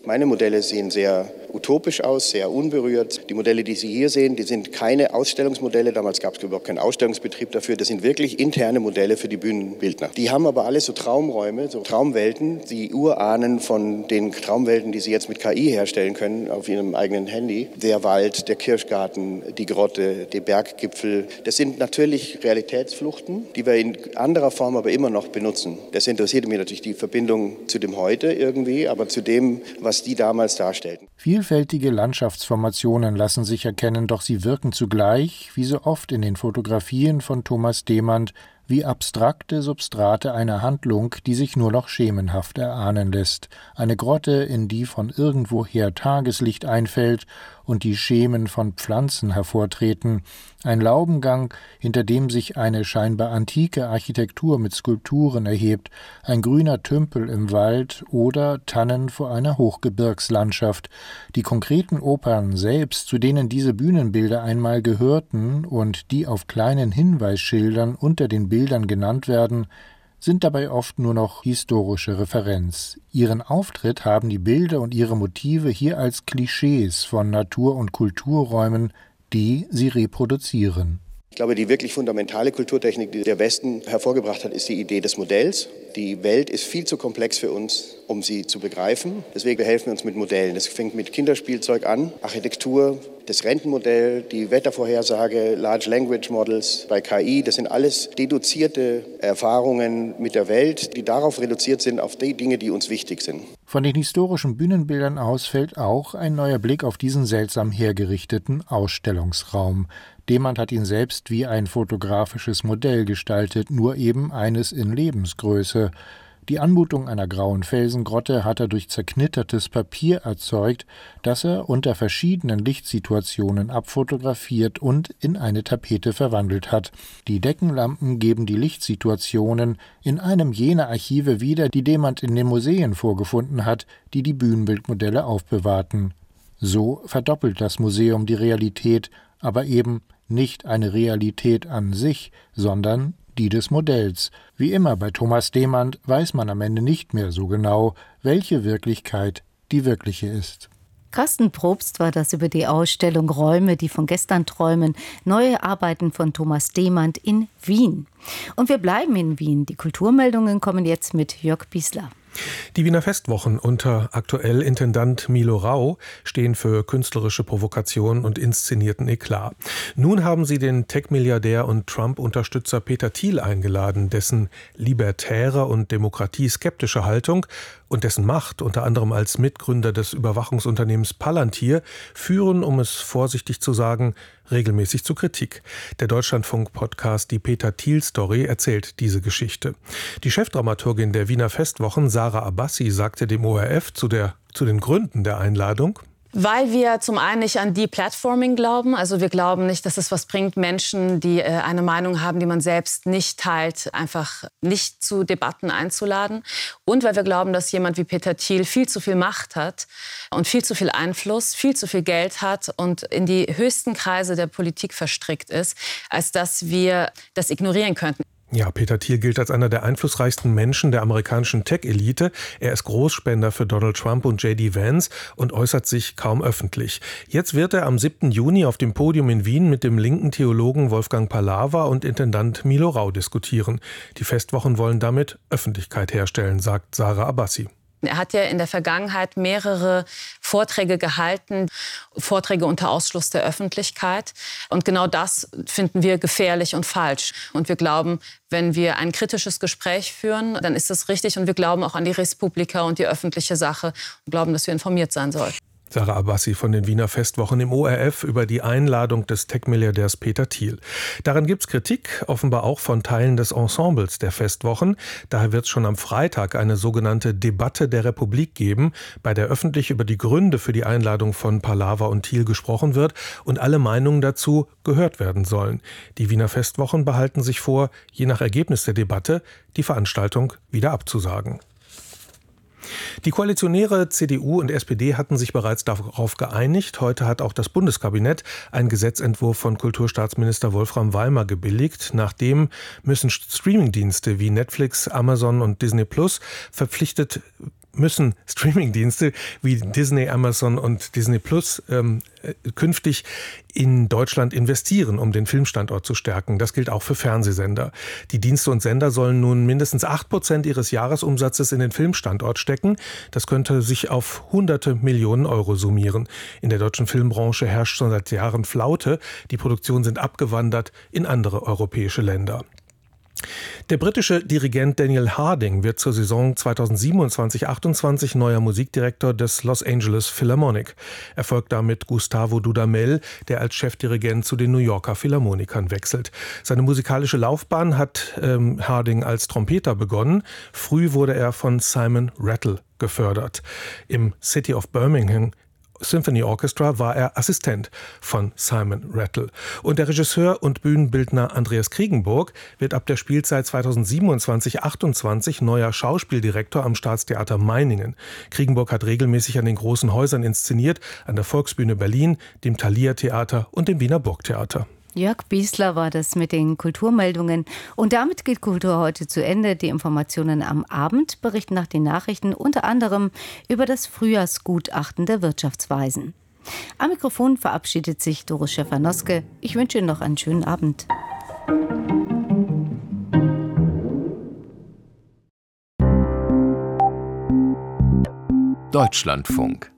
Speaker 12: Meine Modelle sehen sehr utopisch aus, sehr unberührt. Die Modelle, die Sie hier sehen, die sind keine Ausstellungsmodelle. Damals gab es überhaupt keinen Ausstellungsbetrieb dafür. Das sind wirklich interne Modelle für die Bühnenbildner. Die haben aber alle so Traumräume, so Traumwelten, die Urahnen von den Traumwelten, die Sie jetzt mit KI herstellen können auf Ihrem eigenen Handy. Der Wald, der Kirschgarten, die Grotte, die Berggipfel. Das sind natürlich Realitätsfluchten, die wir in anderer Form aber immer noch benutzen. Das interessiert mich natürlich die Verbindung zu dem Heute irgendwie, aber zu dem, was die damals darstellten.
Speaker 11: Vielfältige Landschaftsformationen lassen sich erkennen, doch sie wirken zugleich, wie so oft in den Fotografien von Thomas Demand, wie abstrakte Substrate einer Handlung, die sich nur noch schemenhaft erahnen lässt. Eine Grotte, in die von irgendwoher Tageslicht einfällt und die Schemen von Pflanzen hervortreten. Ein Laubengang, hinter dem sich eine scheinbar antike Architektur mit Skulpturen erhebt. Ein grüner Tümpel im Wald oder Tannen vor einer Hochgebirgslandschaft. Die konkreten Opern selbst, zu denen diese Bühnenbilder einmal gehörten und die auf kleinen Hinweisschildern unter den Bildern genannt werden, sind dabei oft nur noch historische Referenz. Ihren Auftritt haben die Bilder und ihre Motive hier als Klischees von Natur- und Kulturräumen, die sie reproduzieren.
Speaker 12: Ich glaube, die wirklich fundamentale Kulturtechnik, die der Westen hervorgebracht hat, ist die Idee des Modells. Die Welt ist viel zu komplex für uns, um sie zu begreifen. Deswegen behelfen wir uns mit Modellen. Das fängt mit Kinderspielzeug an, Architektur, das Rentenmodell, die Wettervorhersage, Large Language Models bei KI. Das sind alles deduzierte Erfahrungen mit der Welt, die darauf reduziert sind, auf die Dinge, die uns wichtig sind.
Speaker 11: Von den historischen Bühnenbildern aus fällt auch ein neuer Blick auf diesen seltsam hergerichteten Ausstellungsraum. Demand hat ihn selbst wie ein fotografisches Modell gestaltet, nur eben eines in Lebensgröße. Die Anmutung einer grauen Felsengrotte hat er durch zerknittertes Papier erzeugt, das er unter verschiedenen Lichtsituationen abfotografiert und in eine Tapete verwandelt hat. Die Deckenlampen geben die Lichtsituationen in einem jener Archive wieder, die Demand in den Museen vorgefunden hat, die die Bühnenbildmodelle aufbewahrten. So verdoppelt das Museum die Realität, aber eben nicht eine Realität an sich, sondern die des Modells. Wie immer bei Thomas Demand weiß man am Ende nicht mehr so genau, welche Wirklichkeit die wirkliche ist.
Speaker 4: Carsten Probst war das über die Ausstellung Räume, die von gestern träumen, neue Arbeiten von Thomas Demand in Wien. Und wir bleiben in Wien. Die Kulturmeldungen kommen jetzt mit Jörg Biesler.
Speaker 13: Die Wiener Festwochen unter aktuell Intendant Milo Rau stehen für künstlerische Provokation und inszenierten Eklat. Nun haben sie den Tech-Milliardär und Trump-Unterstützer Peter Thiel eingeladen, dessen libertäre und demokratieskeptische Haltung und dessen Macht, unter anderem als Mitgründer des Überwachungsunternehmens Palantir, führen, um es vorsichtig zu sagen, regelmäßig zu Kritik. Der Deutschlandfunk-Podcast Die Peter Thiel-Story erzählt diese Geschichte. Die Chefdramaturgin der Wiener Festwochen, Sarah Abbassi, sagte dem ORF zu den Gründen der Einladung:
Speaker 14: Weil wir zum einen nicht an Deplatforming glauben. Also wir glauben nicht, dass es was bringt, Menschen, die eine Meinung haben, die man selbst nicht teilt, einfach nicht zu Debatten einzuladen. Und weil wir glauben, dass jemand wie Peter Thiel viel zu viel Macht hat und viel zu viel Einfluss, viel zu viel Geld hat und in die höchsten Kreise der Politik verstrickt ist, als dass wir das ignorieren könnten.
Speaker 13: Ja, Peter Thiel gilt als einer der einflussreichsten Menschen der amerikanischen Tech-Elite. Er ist Großspender für Donald Trump und J.D. Vance und äußert sich kaum öffentlich. Jetzt wird er am 7. Juni auf dem Podium in Wien mit dem linken Theologen Wolfgang Pallava und Intendant Milo Rau diskutieren. Die Festwochen wollen damit Öffentlichkeit herstellen, sagt Sarah Abbassi.
Speaker 14: Er hat ja in der Vergangenheit mehrere Vorträge gehalten, Vorträge unter Ausschluss der Öffentlichkeit. Und genau das finden wir gefährlich und falsch. Und wir glauben, wenn wir ein kritisches Gespräch führen, dann ist das richtig. Und wir glauben auch an die Respublika und die öffentliche Sache und glauben, dass wir informiert sein sollten.
Speaker 13: Sarah Abbassi von den Wiener Festwochen im ORF über die Einladung des Tech-Milliardärs Peter Thiel. Daran gibt es Kritik, offenbar auch von Teilen des Ensembles der Festwochen. Daher wird es schon am Freitag eine sogenannte Debatte der Republik geben, bei der öffentlich über die Gründe für die Einladung von Pallava und Thiel gesprochen wird und alle Meinungen dazu gehört werden sollen. Die Wiener Festwochen behalten sich vor, je nach Ergebnis der Debatte die Veranstaltung wieder abzusagen. Die Koalitionäre CDU und SPD hatten sich bereits darauf geeinigt. Heute hat auch das Bundeskabinett einen Gesetzentwurf von Kulturstaatsminister Wolfram Weimar gebilligt. Nachdem müssen Streamingdienste wie Netflix, Amazon und Disney Plus verpflichtet müssen Streamingdienste wie Disney, Amazon und Disney Plus künftig in Deutschland investieren, um den Filmstandort zu stärken. Das gilt auch für Fernsehsender. Die Dienste und Sender sollen nun mindestens 8% ihres Jahresumsatzes in den Filmstandort stecken. Das könnte sich auf hunderte Millionen Euro summieren. In der deutschen Filmbranche herrscht schon seit Jahren Flaute. Die Produktionen sind abgewandert in andere europäische Länder. Der britische Dirigent Daniel Harding wird zur Saison 2027/28 neuer Musikdirektor des Los Angeles Philharmonic. Er folgt damit Gustavo Dudamel, der als Chefdirigent zu den New Yorker Philharmonikern wechselt. Seine musikalische Laufbahn hat Harding als Trompeter begonnen. Früh wurde er von Simon Rattle gefördert. Im City of Birmingham Symphony Orchestra war er Assistent von Simon Rattle. Und der Regisseur und Bühnenbildner Andreas Kriegenburg wird ab der Spielzeit 2027/28 neuer Schauspieldirektor am Staatstheater Meiningen. Kriegenburg hat regelmäßig an den großen Häusern inszeniert, an der Volksbühne Berlin, dem Thalia Theater und dem Wiener Burgtheater.
Speaker 4: Jörg Biesler war das mit den Kulturmeldungen. Und damit geht Kultur heute zu Ende. Die Informationen am Abend berichten nach den Nachrichten unter anderem über das Frühjahrsgutachten der Wirtschaftsweisen. Am Mikrofon verabschiedet sich Doris Schäfer-Noske. Ich wünsche Ihnen noch einen schönen Abend.
Speaker 2: Deutschlandfunk.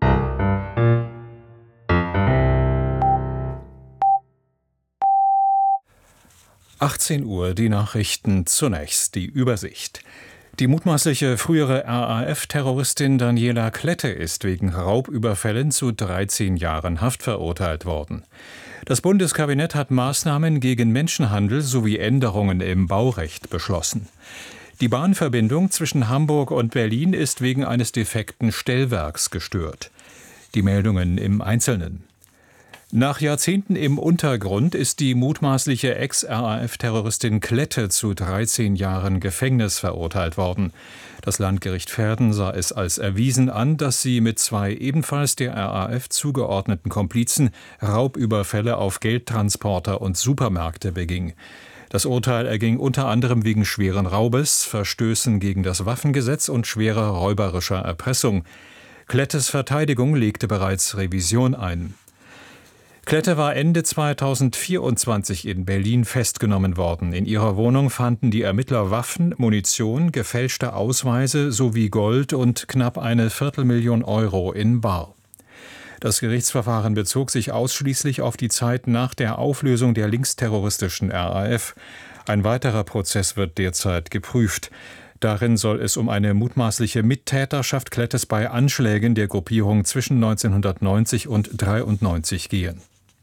Speaker 15: Uhr, die Nachrichten zunächst, die Übersicht. Die mutmaßliche frühere RAF-Terroristin Daniela Klette ist wegen Raubüberfällen zu 13 Jahren Haft verurteilt worden. Das Bundeskabinett hat Maßnahmen gegen Menschenhandel sowie Änderungen im Baurecht beschlossen. Die Bahnverbindung zwischen Hamburg und Berlin ist wegen eines defekten Stellwerks gestört. Die Meldungen im Einzelnen. Nach Jahrzehnten im Untergrund ist die mutmaßliche Ex-RAF-Terroristin Klette zu 13 Jahren Gefängnis verurteilt worden. Das Landgericht Verden sah es als erwiesen an, dass sie mit 2 ebenfalls der RAF zugeordneten Komplizen Raubüberfälle auf Geldtransporter und Supermärkte beging. Das Urteil erging unter anderem wegen schweren Raubes, Verstößen gegen das Waffengesetz und schwerer räuberischer Erpressung. Klettes Verteidigung legte bereits Revision ein. Klette war Ende 2024 in Berlin festgenommen worden. In ihrer Wohnung fanden die Ermittler Waffen, Munition, gefälschte Ausweise sowie Gold und knapp eine Viertelmillion Euro in bar. Das Gerichtsverfahren bezog sich ausschließlich auf die Zeit nach der Auflösung der linksterroristischen RAF. Ein weiterer Prozess wird derzeit geprüft. Darin soll es um eine mutmaßliche Mittäterschaft Klettes bei Anschlägen der Gruppierung zwischen 1990 und 1993 gehen.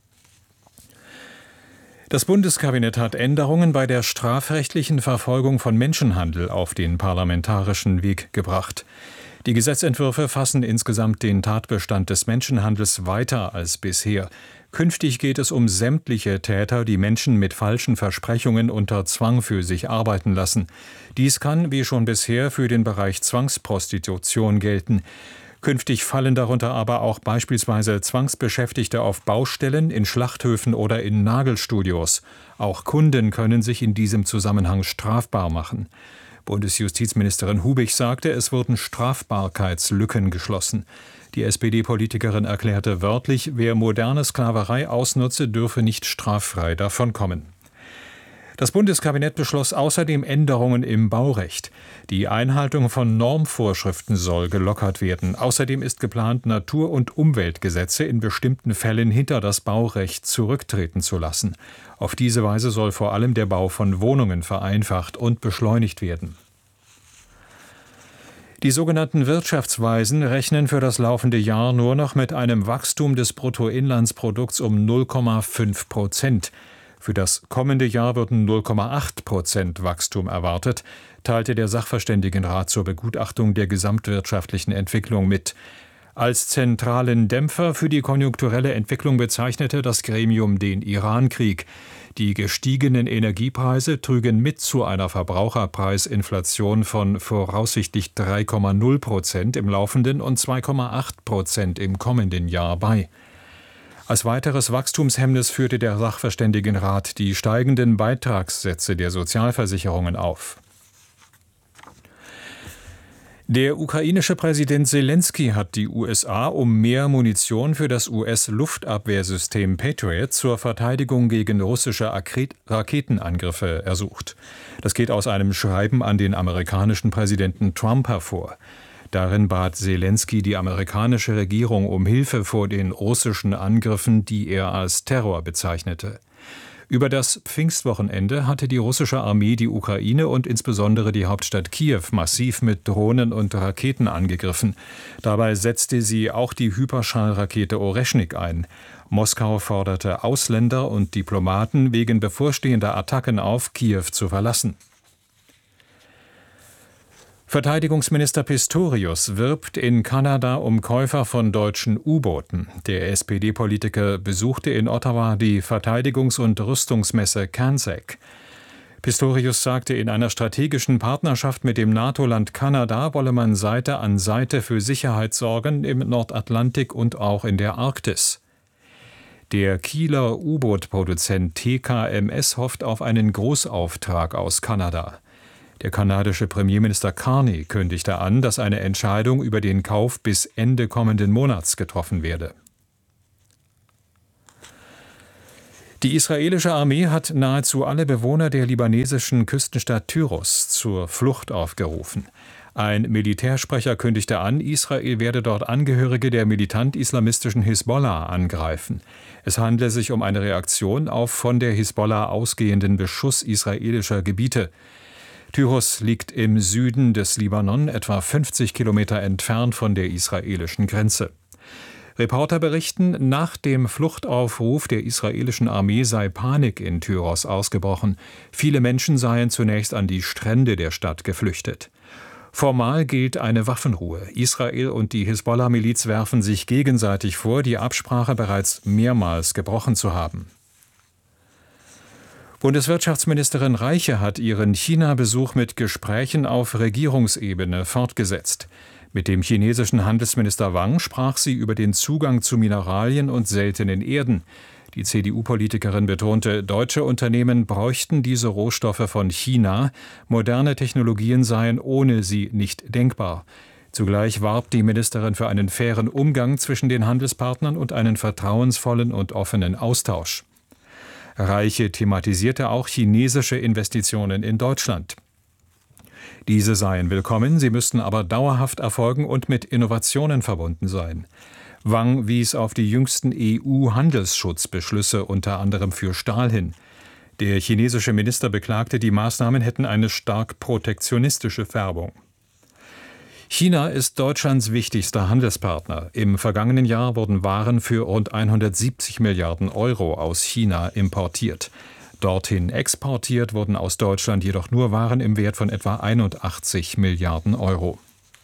Speaker 15: Das Bundeskabinett hat Änderungen bei der strafrechtlichen Verfolgung von Menschenhandel auf den parlamentarischen Weg gebracht. Die Gesetzentwürfe fassen insgesamt den Tatbestand des Menschenhandels weiter als bisher. Künftig geht es um sämtliche Täter, die Menschen mit falschen Versprechungen unter Zwang für sich arbeiten lassen. Dies kann, wie schon bisher, für den Bereich Zwangsprostitution gelten. Künftig fallen darunter aber auch beispielsweise Zwangsbeschäftigte auf Baustellen, in Schlachthöfen oder in Nagelstudios. Auch Kunden können sich in diesem Zusammenhang strafbar machen. Bundesjustizministerin Hubig sagte, es wurden Strafbarkeitslücken geschlossen. Die SPD-Politikerin erklärte wörtlich, wer moderne Sklaverei ausnutze, dürfe nicht straffrei davonkommen. Das Bundeskabinett beschloss außerdem Änderungen im Baurecht. Die Einhaltung von Normvorschriften soll gelockert werden. Außerdem ist geplant, Natur- und Umweltgesetze in bestimmten Fällen hinter das Baurecht zurücktreten zu lassen. Auf diese Weise soll vor allem der Bau von Wohnungen vereinfacht und beschleunigt werden. Die sogenannten Wirtschaftsweisen rechnen für das laufende Jahr nur noch mit einem Wachstum des Bruttoinlandsprodukts um 0,5%. Für das kommende Jahr würden 0,8% Wachstum erwartet, teilte der Sachverständigenrat zur Begutachtung der gesamtwirtschaftlichen Entwicklung mit. Als zentralen Dämpfer für die konjunkturelle Entwicklung bezeichnete das Gremium den Irankrieg. Die gestiegenen Energiepreise trügen mit zu einer Verbraucherpreisinflation von voraussichtlich 3,0% im laufenden und 2,8% im kommenden Jahr bei. Als weiteres Wachstumshemmnis führte der Sachverständigenrat die steigenden Beitragssätze der Sozialversicherungen auf. Der ukrainische Präsident Selenskyj hat die USA um mehr Munition für das US-Luftabwehrsystem Patriot zur Verteidigung gegen russische Raketenangriffe ersucht. Das geht aus einem Schreiben an den amerikanischen Präsidenten Trump hervor. Darin bat Selenskyj die amerikanische Regierung um Hilfe vor den russischen Angriffen, die er als Terror bezeichnete. Über das Pfingstwochenende hatte die russische Armee die Ukraine und insbesondere die Hauptstadt Kiew massiv mit Drohnen und Raketen angegriffen. Dabei setzte sie auch die Hyperschallrakete Oreschnik ein. Moskau forderte Ausländer und Diplomaten wegen bevorstehender Attacken auf Kiew zu verlassen. Verteidigungsminister Pistorius wirbt in Kanada um Käufer von deutschen U-Booten. Der SPD-Politiker besuchte in Ottawa die Verteidigungs- und Rüstungsmesse CANSEC. Pistorius sagte, in einer strategischen Partnerschaft mit dem NATO-Land Kanada wolle man Seite an Seite für Sicherheit sorgen im Nordatlantik und auch in der Arktis. Der Kieler U-Boot-Produzent TKMS hofft auf einen Großauftrag aus Kanada. Der kanadische Premierminister Carney kündigte an, dass eine Entscheidung über den Kauf bis Ende kommenden Monats getroffen werde. Die israelische Armee hat nahezu alle Bewohner der libanesischen Küstenstadt Tyros zur Flucht aufgerufen. Ein Militärsprecher kündigte an, Israel werde dort Angehörige der militant-islamistischen Hisbollah angreifen. Es handle sich um eine Reaktion auf von der Hisbollah ausgehenden Beschuss israelischer Gebiete. Tyros liegt im Süden des Libanon, etwa 50 Kilometer entfernt von der israelischen Grenze. Reporter berichten, nach dem Fluchtaufruf der israelischen Armee sei Panik in Tyros ausgebrochen. Viele Menschen seien zunächst an die Strände der Stadt geflüchtet. Formal gilt eine Waffenruhe. Israel und die Hisbollah-Miliz werfen sich gegenseitig vor, die Absprache bereits mehrmals gebrochen zu haben. Bundeswirtschaftsministerin Reiche hat ihren China-Besuch mit Gesprächen auf Regierungsebene fortgesetzt. Mit dem chinesischen Handelsminister Wang sprach sie über den Zugang zu Mineralien und seltenen Erden. Die CDU-Politikerin betonte, deutsche Unternehmen bräuchten diese Rohstoffe von China. Moderne Technologien seien ohne sie nicht denkbar. Zugleich warb die Ministerin für einen fairen Umgang zwischen den Handelspartnern und einen vertrauensvollen und offenen Austausch. Reiche thematisierte auch chinesische Investitionen in Deutschland. Diese seien willkommen, sie müssten aber dauerhaft erfolgen und mit Innovationen verbunden sein. Wang wies auf die jüngsten EU-Handelsschutzbeschlüsse unter anderem für Stahl hin. Der chinesische Minister beklagte, die Maßnahmen hätten eine stark protektionistische Färbung. China ist Deutschlands wichtigster Handelspartner. Im vergangenen Jahr wurden Waren für rund 170 Milliarden Euro aus China importiert. Dorthin exportiert wurden aus Deutschland jedoch nur Waren im Wert von etwa 81 Milliarden Euro.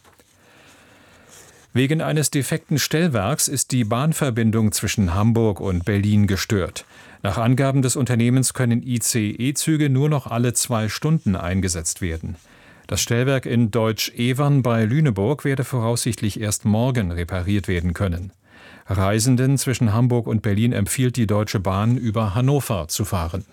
Speaker 15: Wegen eines defekten Stellwerks ist die Bahnverbindung zwischen Hamburg und Berlin gestört. Nach Angaben des Unternehmens können ICE-Züge nur noch alle 2 Stunden eingesetzt werden. Das Stellwerk in Deutsch-Evern bei Lüneburg werde voraussichtlich erst morgen repariert werden können. Reisenden zwischen Hamburg und Berlin empfiehlt die Deutsche Bahn, über Hannover zu fahren.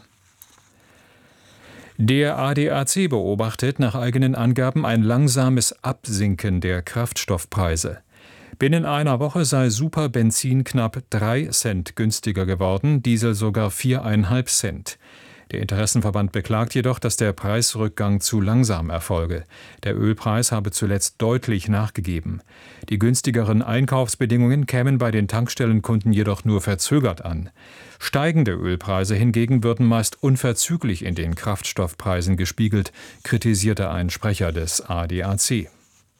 Speaker 15: Der ADAC beobachtet nach eigenen Angaben ein langsames Absinken der Kraftstoffpreise. Binnen einer Woche sei Superbenzin knapp 3 Cent günstiger geworden, Diesel sogar 4,5 Cent. Der Interessenverband beklagt jedoch, dass der Preisrückgang zu langsam erfolge. Der Ölpreis habe zuletzt deutlich nachgegeben. Die günstigeren Einkaufsbedingungen kämen bei den Tankstellenkunden jedoch nur verzögert an. Steigende Ölpreise hingegen würden meist unverzüglich in den Kraftstoffpreisen gespiegelt, kritisierte ein Sprecher des ADAC.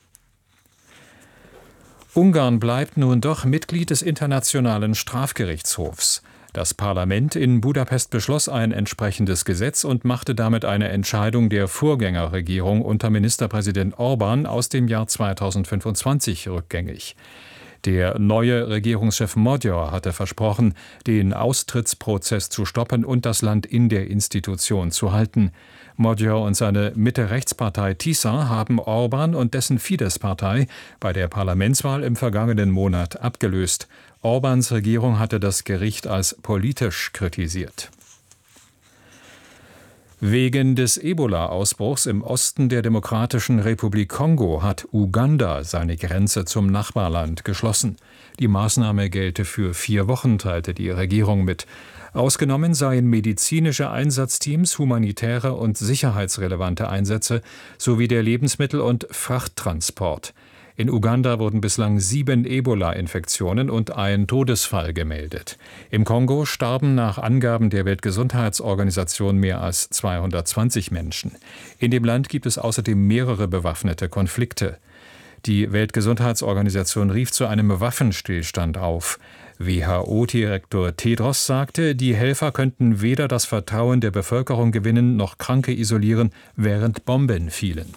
Speaker 15: Ungarn bleibt nun doch Mitglied des Internationalen Strafgerichtshofs. Das Parlament in Budapest beschloss ein entsprechendes Gesetz und machte damit eine Entscheidung der Vorgängerregierung unter Ministerpräsident Orbán aus dem Jahr 2025 rückgängig. Der neue Regierungschef Magyar hatte versprochen, den Austrittsprozess zu stoppen und das Land in der Institution zu halten. Magyar und seine Mitte-Rechts-Partei TISA haben Orbán und dessen Fidesz-Partei bei der Parlamentswahl im vergangenen Monat abgelöst. Orbáns Regierung hatte das Gericht als politisch kritisiert. Wegen des Ebola-Ausbruchs im Osten der Demokratischen Republik Kongo hat Uganda seine Grenze zum Nachbarland geschlossen. Die Maßnahme gelte für 4 Wochen, teilte die Regierung mit. Ausgenommen seien medizinische Einsatzteams, humanitäre und sicherheitsrelevante Einsätze sowie der Lebensmittel- und Frachttransport. In Uganda wurden bislang 7 Ebola-Infektionen und ein Todesfall gemeldet. Im Kongo starben nach Angaben der Weltgesundheitsorganisation mehr als 220 Menschen. In dem Land gibt es außerdem mehrere bewaffnete Konflikte. Die Weltgesundheitsorganisation rief zu einem Waffenstillstand auf. WHO-Direktor Tedros sagte, die Helfer könnten weder das Vertrauen der Bevölkerung gewinnen noch Kranke isolieren, während Bomben fielen.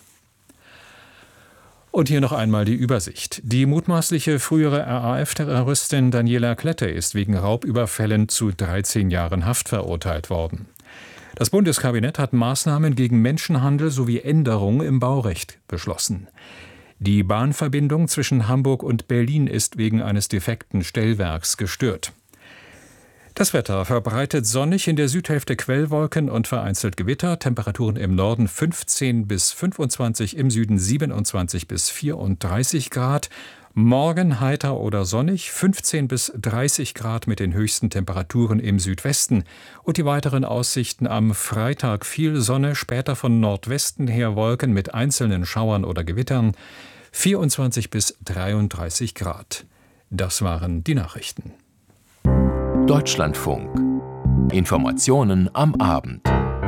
Speaker 15: Und hier noch einmal die Übersicht. Die mutmaßliche frühere RAF-Terroristin Daniela Klette ist wegen Raubüberfällen zu 13 Jahren Haft verurteilt worden. Das Bundeskabinett hat Maßnahmen gegen Menschenhandel sowie Änderungen im Baurecht beschlossen. Die Bahnverbindung zwischen Hamburg und Berlin ist wegen eines defekten Stellwerks gestört. Das Wetter verbreitet sonnig, in der Südhälfte Quellwolken und vereinzelt Gewitter. Temperaturen im Norden 15 bis 25, im Süden 27 bis 34 Grad. Morgen heiter oder sonnig, 15 bis 30 Grad mit den höchsten Temperaturen im Südwesten. Und die weiteren Aussichten am Freitag: viel Sonne, später von Nordwesten her Wolken mit einzelnen Schauern oder Gewittern. 24 bis 33 Grad. Das waren die Nachrichten.
Speaker 2: Deutschlandfunk. Informationen am Abend.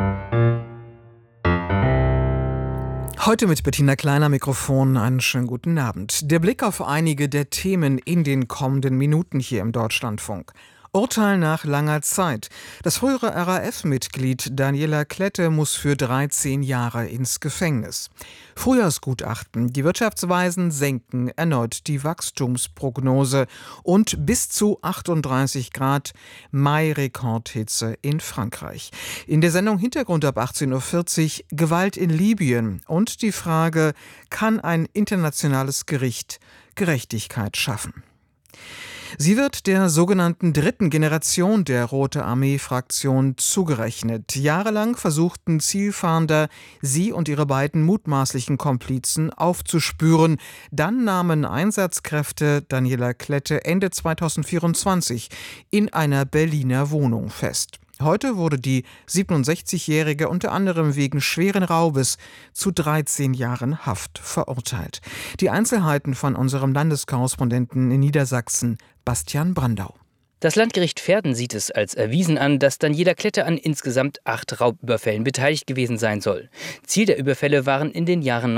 Speaker 16: Heute mit Bettina Kleiner Mikrofon. Einen schönen guten Abend. Der Blick auf einige der Themen in den kommenden Minuten hier im Deutschlandfunk. Urteil nach langer Zeit. Das frühere RAF-Mitglied Daniela Klette muss für 13 Jahre ins Gefängnis. Frühjahrsgutachten. Die Wirtschaftsweisen senken erneut die Wachstumsprognose. Und bis zu 38 Grad Mai-Rekordhitze in Frankreich. In der Sendung Hintergrund ab 18.40 Uhr Gewalt in Libyen und die Frage, kann ein internationales Gericht Gerechtigkeit schaffen? Sie wird der sogenannten dritten Generation der Rote Armee-Fraktion zugerechnet. Jahrelang versuchten Zielfahnder, sie und ihre beiden mutmaßlichen Komplizen aufzuspüren. Dann nahmen Einsatzkräfte Daniela Klette Ende 2024 in einer Berliner Wohnung fest. Heute wurde die 67-Jährige unter anderem wegen schweren Raubes zu 13 Jahren Haft verurteilt. Die Einzelheiten von unserem Landeskorrespondenten in Niedersachsen, Bastian Brandau.
Speaker 17: Das Landgericht Verden sieht es als erwiesen an, dass Daniela Klette an insgesamt 8 Raubüberfällen beteiligt gewesen sein soll. Ziel der Überfälle waren in den Jahren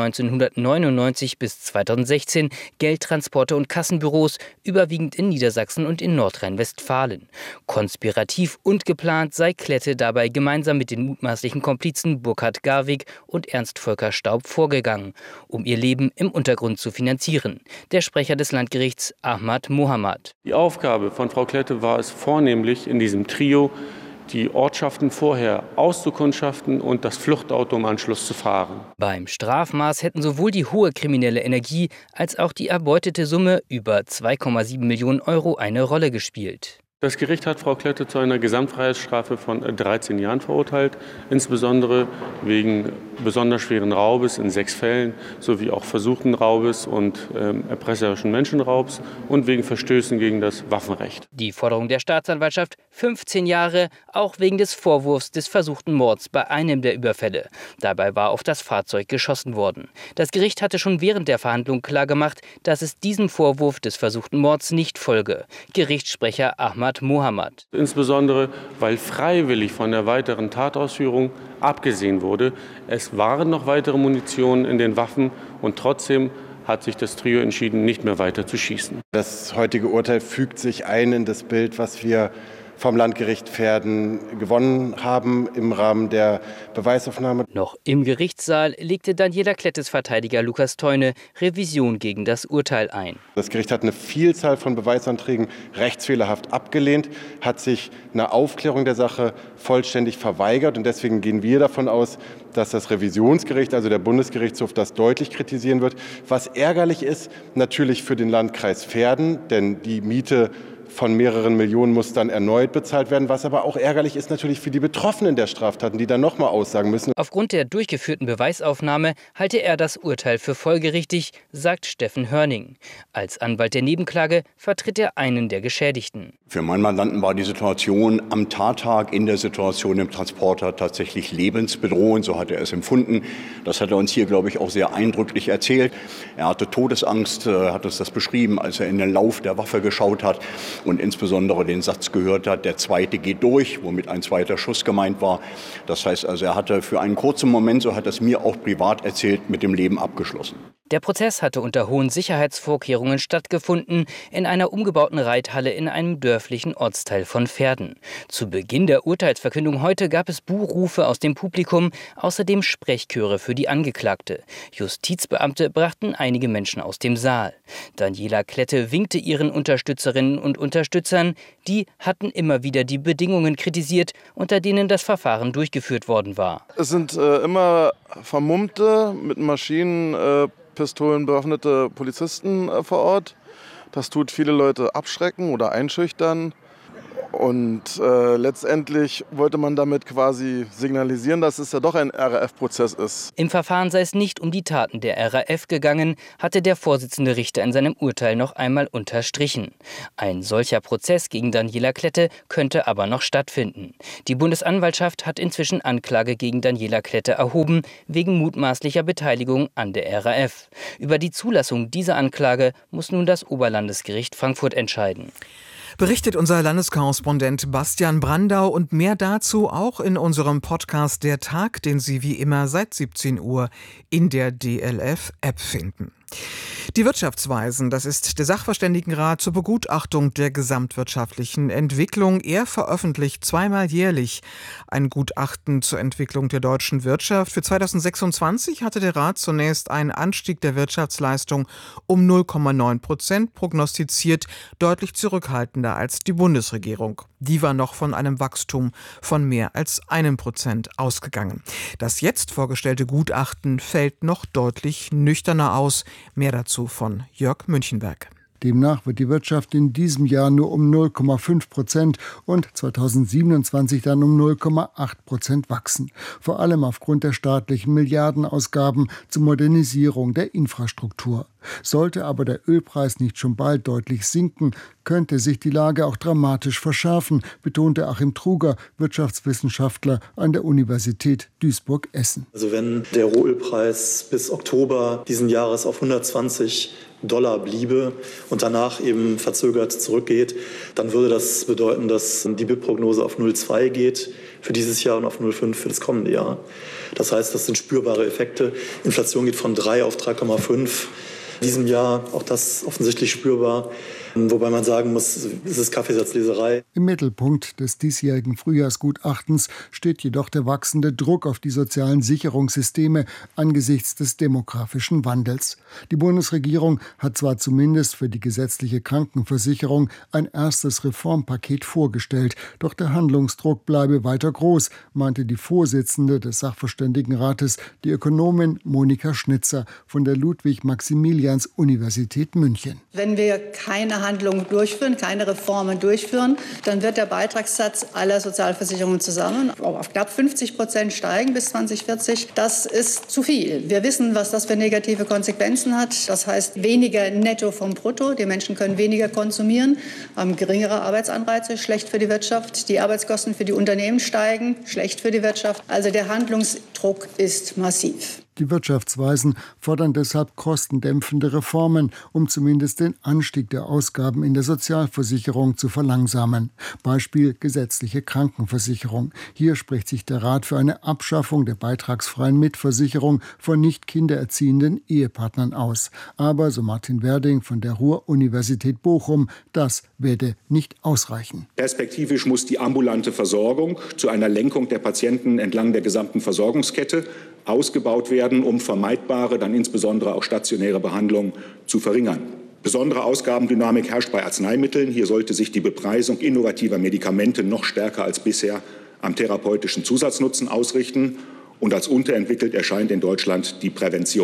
Speaker 17: 1999 bis 2016 Geldtransporte und Kassenbüros, überwiegend in Niedersachsen und in Nordrhein-Westfalen. Konspirativ und geplant sei Klette dabei gemeinsam mit den mutmaßlichen Komplizen Burkhard Garwig und Ernst Volker Staub vorgegangen, um ihr Leben im Untergrund zu finanzieren. Der Sprecher des Landgerichts Ahmad Mohamad.
Speaker 18: Die Aufgabe von Frau Klette war es vornehmlich in diesem Trio, die Ortschaften vorher auszukundschaften und das Fluchtauto im Anschluss zu fahren.
Speaker 17: Beim Strafmaß hätten sowohl die hohe kriminelle Energie als auch die erbeutete Summe über 2,7 Millionen Euro eine Rolle gespielt.
Speaker 18: Das Gericht hat Frau Klette zu einer Gesamtfreiheitsstrafe von 13 Jahren verurteilt, insbesondere wegen besonders schweren Raubes in 6 Fällen, sowie auch versuchten Raubes und erpresserischen Menschenraubs und wegen Verstößen gegen das Waffenrecht.
Speaker 17: Die Forderung der Staatsanwaltschaft: 15 Jahre, auch wegen des Vorwurfs des versuchten Mords bei einem der Überfälle. Dabei war auf das Fahrzeug geschossen worden. Das Gericht hatte schon während der Verhandlung klargemacht, dass es diesem Vorwurf des versuchten Mords nicht folge. Gerichtssprecher Ahmad Mohamad.
Speaker 18: Insbesondere, weil freiwillig von der weiteren Tatausführung abgesehen wurde. Es waren noch weitere Munition in den Waffen und trotzdem hat sich das Trio entschieden, nicht mehr weiter zu schießen.
Speaker 12: Das heutige Urteil fügt sich ein in das Bild, was wir vom Landgericht Verden gewonnen haben im Rahmen der Beweisaufnahme.
Speaker 17: Noch im Gerichtssaal legte Daniela Klettes Verteidiger Lukas Theune Revision gegen das Urteil ein.
Speaker 12: Das Gericht hat eine Vielzahl von Beweisanträgen rechtsfehlerhaft abgelehnt, hat sich eine Aufklärung der Sache vollständig verweigert. Und deswegen gehen wir davon aus, dass das Revisionsgericht, also der Bundesgerichtshof, das deutlich kritisieren wird. Was ärgerlich ist, natürlich für den Landkreis Verden, denn die Miete
Speaker 19: von mehreren Millionen muss dann erneut bezahlt werden, was aber auch ärgerlich ist natürlich für die Betroffenen der Straftaten, die dann nochmal aussagen müssen.
Speaker 17: Aufgrund der durchgeführten Beweisaufnahme halte er das Urteil für folgerichtig, sagt Steffen Hörning. Als Anwalt der Nebenklage vertritt er einen der Geschädigten.
Speaker 20: Für meinen Mandanten war die Situation am Tattag in der Situation im Transporter tatsächlich lebensbedrohend, so hat er es empfunden. Das hat er uns hier, glaube ich, auch sehr eindrücklich erzählt. Er hatte Todesangst, hat uns das beschrieben, als er in den Lauf der Waffe geschaut hat und insbesondere den Satz gehört hat, der zweite geht durch, womit ein zweiter Schuss gemeint war. Das heißt also, er hatte für einen kurzen Moment, so hat er es mir auch privat erzählt, mit dem Leben abgeschlossen.
Speaker 17: Der Prozess hatte unter hohen Sicherheitsvorkehrungen stattgefunden, in einer umgebauten Reithalle in einem dörflichen Ortsteil von Verden. Zu Beginn der Urteilsverkündung heute gab es Buhrufe aus dem Publikum, außerdem Sprechchöre für die Angeklagte. Justizbeamte brachten einige Menschen aus dem Saal. Daniela Klette winkte ihren Unterstützerinnen und Unterstützern. Die hatten immer wieder die Bedingungen kritisiert, unter denen das Verfahren durchgeführt worden war.
Speaker 21: Es sind immer vermummte, mit Maschinenpistolen bewaffnete Polizisten vor Ort. Das tut viele Leute abschrecken oder einschüchtern. Und letztendlich wollte man damit quasi signalisieren, dass es ja doch ein RAF-Prozess ist.
Speaker 17: Im Verfahren sei es nicht um die Taten der RAF gegangen, hatte der Vorsitzende Richter in seinem Urteil noch einmal unterstrichen. Ein solcher Prozess gegen Daniela Klette könnte aber noch stattfinden. Die Bundesanwaltschaft hat inzwischen Anklage gegen Daniela Klette erhoben, wegen mutmaßlicher Beteiligung an der RAF. Über die Zulassung dieser Anklage muss nun das Oberlandesgericht Frankfurt entscheiden.
Speaker 16: Berichtet unser Landeskorrespondent Bastian Brandau, und mehr dazu auch in unserem Podcast Der Tag, den Sie wie immer seit 17 Uhr in der DLF-App finden. Die Wirtschaftsweisen, das ist der Sachverständigenrat zur Begutachtung der gesamtwirtschaftlichen Entwicklung. Er veröffentlicht zweimal jährlich ein Gutachten zur Entwicklung der deutschen Wirtschaft. Für 2026 hatte der Rat zunächst einen Anstieg der Wirtschaftsleistung um 0,9% prognostiziert, deutlich zurückhaltender als die Bundesregierung. Die war noch von einem Wachstum von mehr als 1% ausgegangen. Das jetzt vorgestellte Gutachten fällt noch deutlich nüchterner aus. Mehr dazu von Jörg Münchenberg.
Speaker 22: Demnach wird die Wirtschaft in diesem Jahr nur um 0,5% und 2027 dann um 0,8% wachsen. Vor allem aufgrund der staatlichen Milliardenausgaben zur Modernisierung der Infrastruktur. Sollte aber der Ölpreis nicht schon bald deutlich sinken, könnte sich die Lage auch dramatisch verschärfen, betonte Achim Truger, Wirtschaftswissenschaftler an der Universität Duisburg-Essen.
Speaker 23: Also wenn der Rohölpreis bis Oktober diesen Jahres auf $120 bliebe und danach eben verzögert zurückgeht, dann würde das bedeuten, dass die BIP-Prognose auf 0,2 geht für dieses Jahr und auf 0,5 für das kommende Jahr. Das heißt, das sind spürbare Effekte. Inflation geht von 3 auf 3,5. In diesem Jahr auch das offensichtlich spürbar. Wobei man sagen muss, es ist Kaffeesatzleserei.
Speaker 22: Im Mittelpunkt des diesjährigen Frühjahrsgutachtens steht jedoch der wachsende Druck auf die sozialen Sicherungssysteme angesichts des demografischen Wandels. Die Bundesregierung hat zwar zumindest für die gesetzliche Krankenversicherung ein erstes Reformpaket vorgestellt, doch der Handlungsdruck bleibe weiter groß, meinte die Vorsitzende des Sachverständigenrates, die Ökonomin Monika Schnitzer von der Ludwig-Maximilians-Universität München.
Speaker 24: Wenn wir keine Handlungen durchführen, keine Reformen durchführen, dann wird der Beitragssatz aller Sozialversicherungen zusammen auf knapp 50% steigen bis 2040. Das ist zu viel. Wir wissen, was das für negative Konsequenzen hat. Das heißt weniger Netto vom Brutto. Die Menschen können weniger konsumieren, haben geringere Arbeitsanreize, schlecht für die Wirtschaft. Die Arbeitskosten für die Unternehmen steigen, schlecht für die Wirtschaft. Also der Handlungsdruck ist massiv.
Speaker 22: Die Wirtschaftsweisen fordern deshalb kostendämpfende Reformen, um zumindest den Anstieg der Ausgaben in der Sozialversicherung zu verlangsamen. Beispiel gesetzliche Krankenversicherung. Hier spricht sich der Rat für eine Abschaffung der beitragsfreien Mitversicherung von nicht kindererziehenden Ehepartnern aus. Aber, so Martin Werding von der Ruhr-Universität Bochum, das werde nicht ausreichen.
Speaker 25: Perspektivisch muss die ambulante Versorgung zu einer Lenkung der Patienten entlang der gesamten Versorgungskette ausgebaut werden, um vermeidbare, dann insbesondere auch stationäre Behandlungen zu verringern. Besondere Ausgabendynamik herrscht bei Arzneimitteln. Hier sollte sich die Bepreisung innovativer Medikamente noch stärker als bisher am therapeutischen Zusatznutzen ausrichten. Und als unterentwickelt erscheint in Deutschland die Prävention.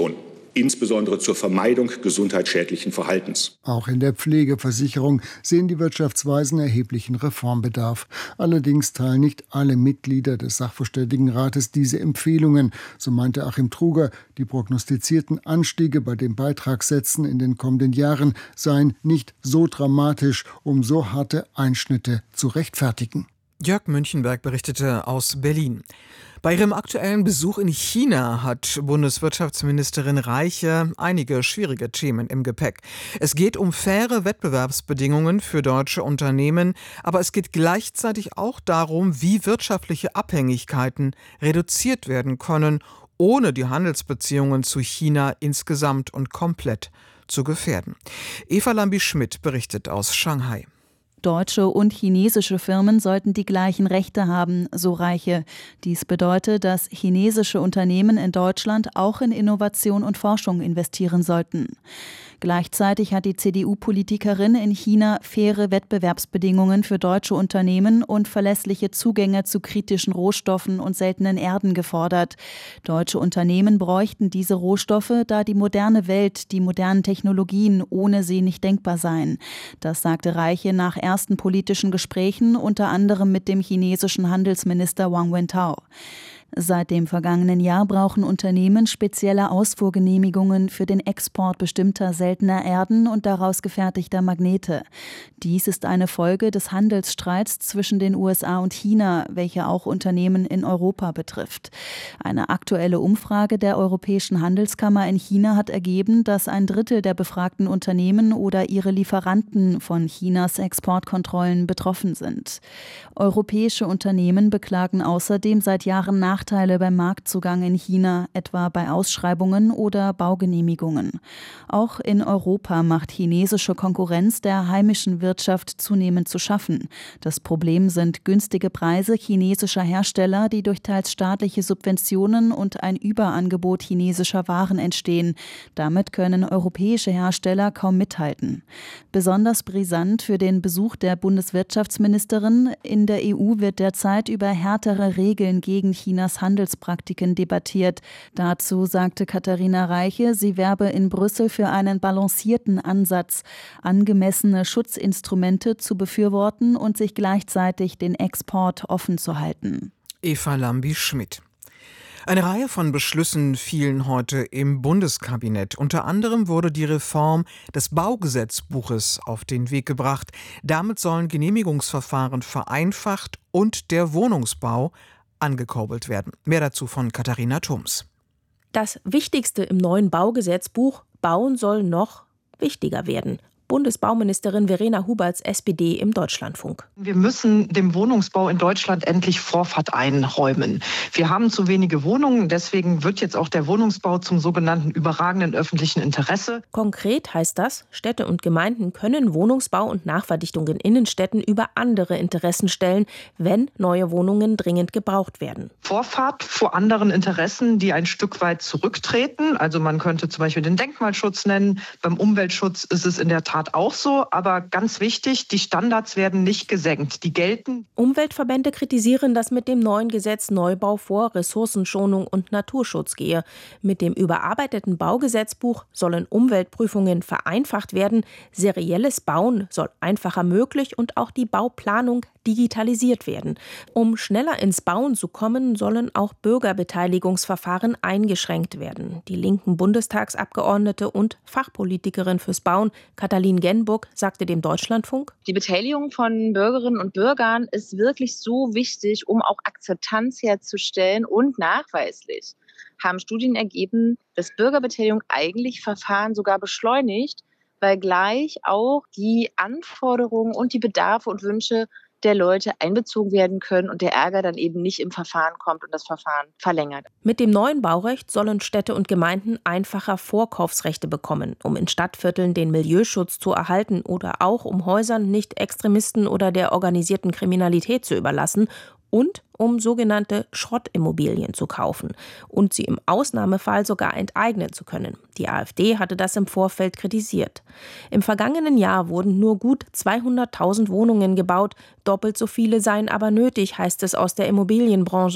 Speaker 25: insbesondere zur Vermeidung gesundheitsschädlichen Verhaltens.
Speaker 22: Auch in der Pflegeversicherung sehen die Wirtschaftsweisen erheblichen Reformbedarf. Allerdings teilen nicht alle Mitglieder des Sachverständigenrates diese Empfehlungen. So meinte Achim Truger, die prognostizierten Anstiege bei den Beitragssätzen in den kommenden Jahren seien nicht so dramatisch, um so harte Einschnitte zu rechtfertigen.
Speaker 16: Jörg Münchenberg berichtete aus Berlin. Bei ihrem aktuellen Besuch in China hat Bundeswirtschaftsministerin Reiche einige schwierige Themen im Gepäck. Es geht um faire Wettbewerbsbedingungen für deutsche Unternehmen, aber es geht gleichzeitig auch darum, wie wirtschaftliche Abhängigkeiten reduziert werden können, ohne die Handelsbeziehungen zu China insgesamt und komplett zu gefährden. Eva Lambi-Schmidt berichtet aus Shanghai.
Speaker 1: Deutsche und chinesische Firmen sollten die gleichen Rechte haben, so Reiche. Dies bedeutet, dass chinesische Unternehmen in Deutschland auch in Innovation und Forschung investieren sollten. Gleichzeitig hat die CDU-Politikerin in China faire Wettbewerbsbedingungen für deutsche Unternehmen und verlässliche Zugänge zu kritischen Rohstoffen und seltenen Erden gefordert. Deutsche Unternehmen bräuchten diese Rohstoffe, da die moderne Welt, die modernen Technologien ohne sie nicht denkbar seien. Das sagte Reiche nach ersten politischen Gesprächen, unter anderem mit dem chinesischen Handelsminister Wang Wentao. Seit dem vergangenen Jahr brauchen Unternehmen spezielle Ausfuhrgenehmigungen für den Export bestimmter seltener Erden und daraus gefertigter Magnete. Dies ist eine Folge des Handelsstreits zwischen den USA und China, welcher auch Unternehmen in Europa betrifft. Eine aktuelle Umfrage der Europäischen Handelskammer in China hat ergeben, dass 1/3 der befragten Unternehmen oder ihre Lieferanten von Chinas Exportkontrollen betroffen sind. Europäische Unternehmen beklagen außerdem seit Jahren Nachteile beim Marktzugang in China, etwa bei Ausschreibungen oder Baugenehmigungen. Auch in Europa macht chinesische Konkurrenz der heimischen Wirtschaft zunehmend zu schaffen. Das Problem sind günstige Preise chinesischer Hersteller, die durch teils staatliche Subventionen und ein Überangebot chinesischer Waren entstehen. Damit können europäische Hersteller kaum mithalten. Besonders brisant für den Besuch der Bundeswirtschaftsministerin: in der EU wird derzeit über härtere Regeln gegen Chinas Handelspraktiken debattiert. Dazu sagte Katharina Reiche, sie werbe in Brüssel für einen balancierten Ansatz, angemessene Schutzinstrumente zu befürworten und sich gleichzeitig den Export offen zu halten.
Speaker 16: Eva Lambi-Schmidt. Eine Reihe von Beschlüssen fielen heute im Bundeskabinett. Unter anderem wurde die Reform des Baugesetzbuches auf den Weg gebracht. Damit sollen Genehmigungsverfahren vereinfacht und der Wohnungsbau angekurbelt werden. Mehr dazu von Katharina Thums.
Speaker 3: Das Wichtigste im neuen Baugesetzbuch: Bauen soll noch wichtiger werden. Bundesbauministerin Verena Huberts, SPD, im Deutschlandfunk.
Speaker 5: Wir müssen dem Wohnungsbau in Deutschland endlich Vorfahrt einräumen. Wir haben zu wenige Wohnungen, deswegen wird jetzt auch der Wohnungsbau zum sogenannten überragenden öffentlichen Interesse.
Speaker 3: Konkret heißt das, Städte und Gemeinden können Wohnungsbau und Nachverdichtung in Innenstädten über andere Interessen stellen, wenn neue Wohnungen dringend gebraucht werden.
Speaker 5: Vorfahrt vor anderen Interessen, die ein Stück weit zurücktreten. Also man könnte zum Beispiel den Denkmalschutz nennen. Beim Umweltschutz ist es in der Tat auch so, aber ganz wichtig, die Standards werden nicht gesenkt, die gelten.
Speaker 3: Umweltverbände kritisieren, dass mit dem neuen Gesetz Neubau vor Ressourcenschonung und Naturschutz gehe. Mit dem überarbeiteten Baugesetzbuch sollen Umweltprüfungen vereinfacht werden, serielles Bauen soll einfacher möglich und auch die Bauplanung digitalisiert werden. Um schneller ins Bauen zu kommen, sollen auch Bürgerbeteiligungsverfahren eingeschränkt werden. Die linken Bundestagsabgeordnete und Fachpolitikerin fürs Bauen, Katalin Genburg, sagte dem Deutschlandfunk:
Speaker 6: Die Beteiligung von Bürgerinnen und Bürgern ist wirklich so wichtig, um auch Akzeptanz herzustellen, und nachweislich haben Studien ergeben, dass Bürgerbeteiligung eigentlich Verfahren sogar beschleunigt, weil gleich auch die Anforderungen und die Bedarfe und Wünsche der Leute einbezogen werden können und der Ärger dann eben nicht im Verfahren kommt und das Verfahren verlängert.
Speaker 3: Mit dem neuen Baurecht sollen Städte und Gemeinden einfacher Vorkaufsrechte bekommen, um in Stadtvierteln den Milieuschutz zu erhalten oder auch um Häusern nicht Extremisten oder der organisierten Kriminalität zu überlassen und um sogenannte Schrottimmobilien zu kaufen und sie im Ausnahmefall sogar enteignen zu können. Die AfD hatte das im Vorfeld kritisiert. Im vergangenen Jahr wurden nur gut 200.000 Wohnungen gebaut, doppelt so viele seien aber nötig, heißt es aus der Immobilienbranche.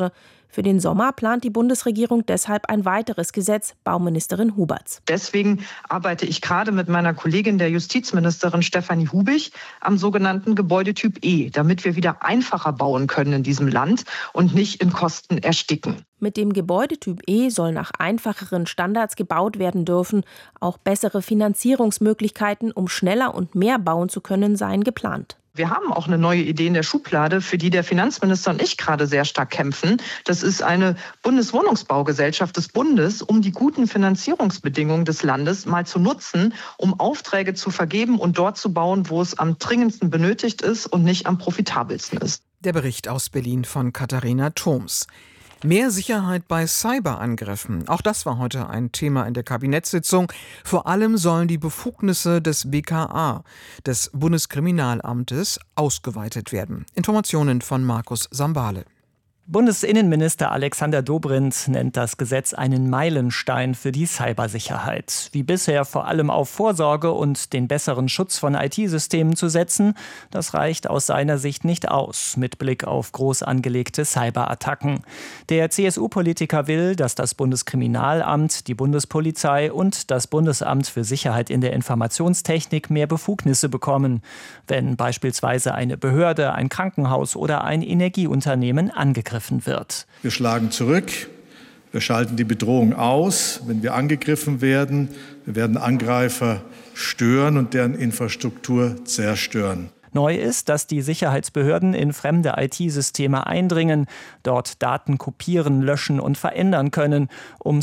Speaker 3: Für den Sommer plant die Bundesregierung deshalb ein weiteres Gesetz, Bauministerin Huberts.
Speaker 5: Deswegen arbeite ich gerade mit meiner Kollegin, der Justizministerin Stefanie Hubig, am sogenannten Gebäudetyp E, damit wir wieder einfacher bauen können in diesem Land und nicht in Kosten ersticken.
Speaker 3: Mit dem Gebäudetyp E soll nach einfacheren Standards gebaut werden dürfen. Auch bessere Finanzierungsmöglichkeiten, um schneller und mehr bauen zu können, seien geplant.
Speaker 5: Wir haben auch eine neue Idee in der Schublade, für die der Finanzminister und ich gerade sehr stark kämpfen. Das ist eine Bundeswohnungsbaugesellschaft des Bundes, um die guten Finanzierungsbedingungen des Landes mal zu nutzen, um Aufträge zu vergeben und dort zu bauen, wo es am dringendsten benötigt ist und nicht am profitabelsten ist.
Speaker 16: Der Bericht aus Berlin von Katharina Thoms. Mehr Sicherheit bei Cyberangriffen. Auch das war heute ein Thema in der Kabinettssitzung. Vor allem sollen die Befugnisse des BKA, des Bundeskriminalamtes, ausgeweitet werden. Informationen von Markus Sambale.
Speaker 7: Bundesinnenminister Alexander Dobrindt nennt das Gesetz einen Meilenstein für die Cybersicherheit. Wie bisher vor allem auf Vorsorge und den besseren Schutz von IT-Systemen zu setzen, das reicht aus seiner Sicht nicht aus, mit Blick auf groß angelegte Cyberattacken. Der CSU-Politiker will, dass das Bundeskriminalamt, die Bundespolizei und das Bundesamt für Sicherheit in der Informationstechnik mehr Befugnisse bekommen, wenn beispielsweise eine Behörde, ein Krankenhaus oder ein Energieunternehmen angegriffen wird.
Speaker 8: Wir schlagen zurück, wir schalten die Bedrohung aus, wenn wir angegriffen werden. Wir werden Angreifer stören und deren Infrastruktur zerstören.
Speaker 7: Neu ist, dass die Sicherheitsbehörden in fremde IT-Systeme eindringen, dort Daten kopieren, löschen und verändern können, um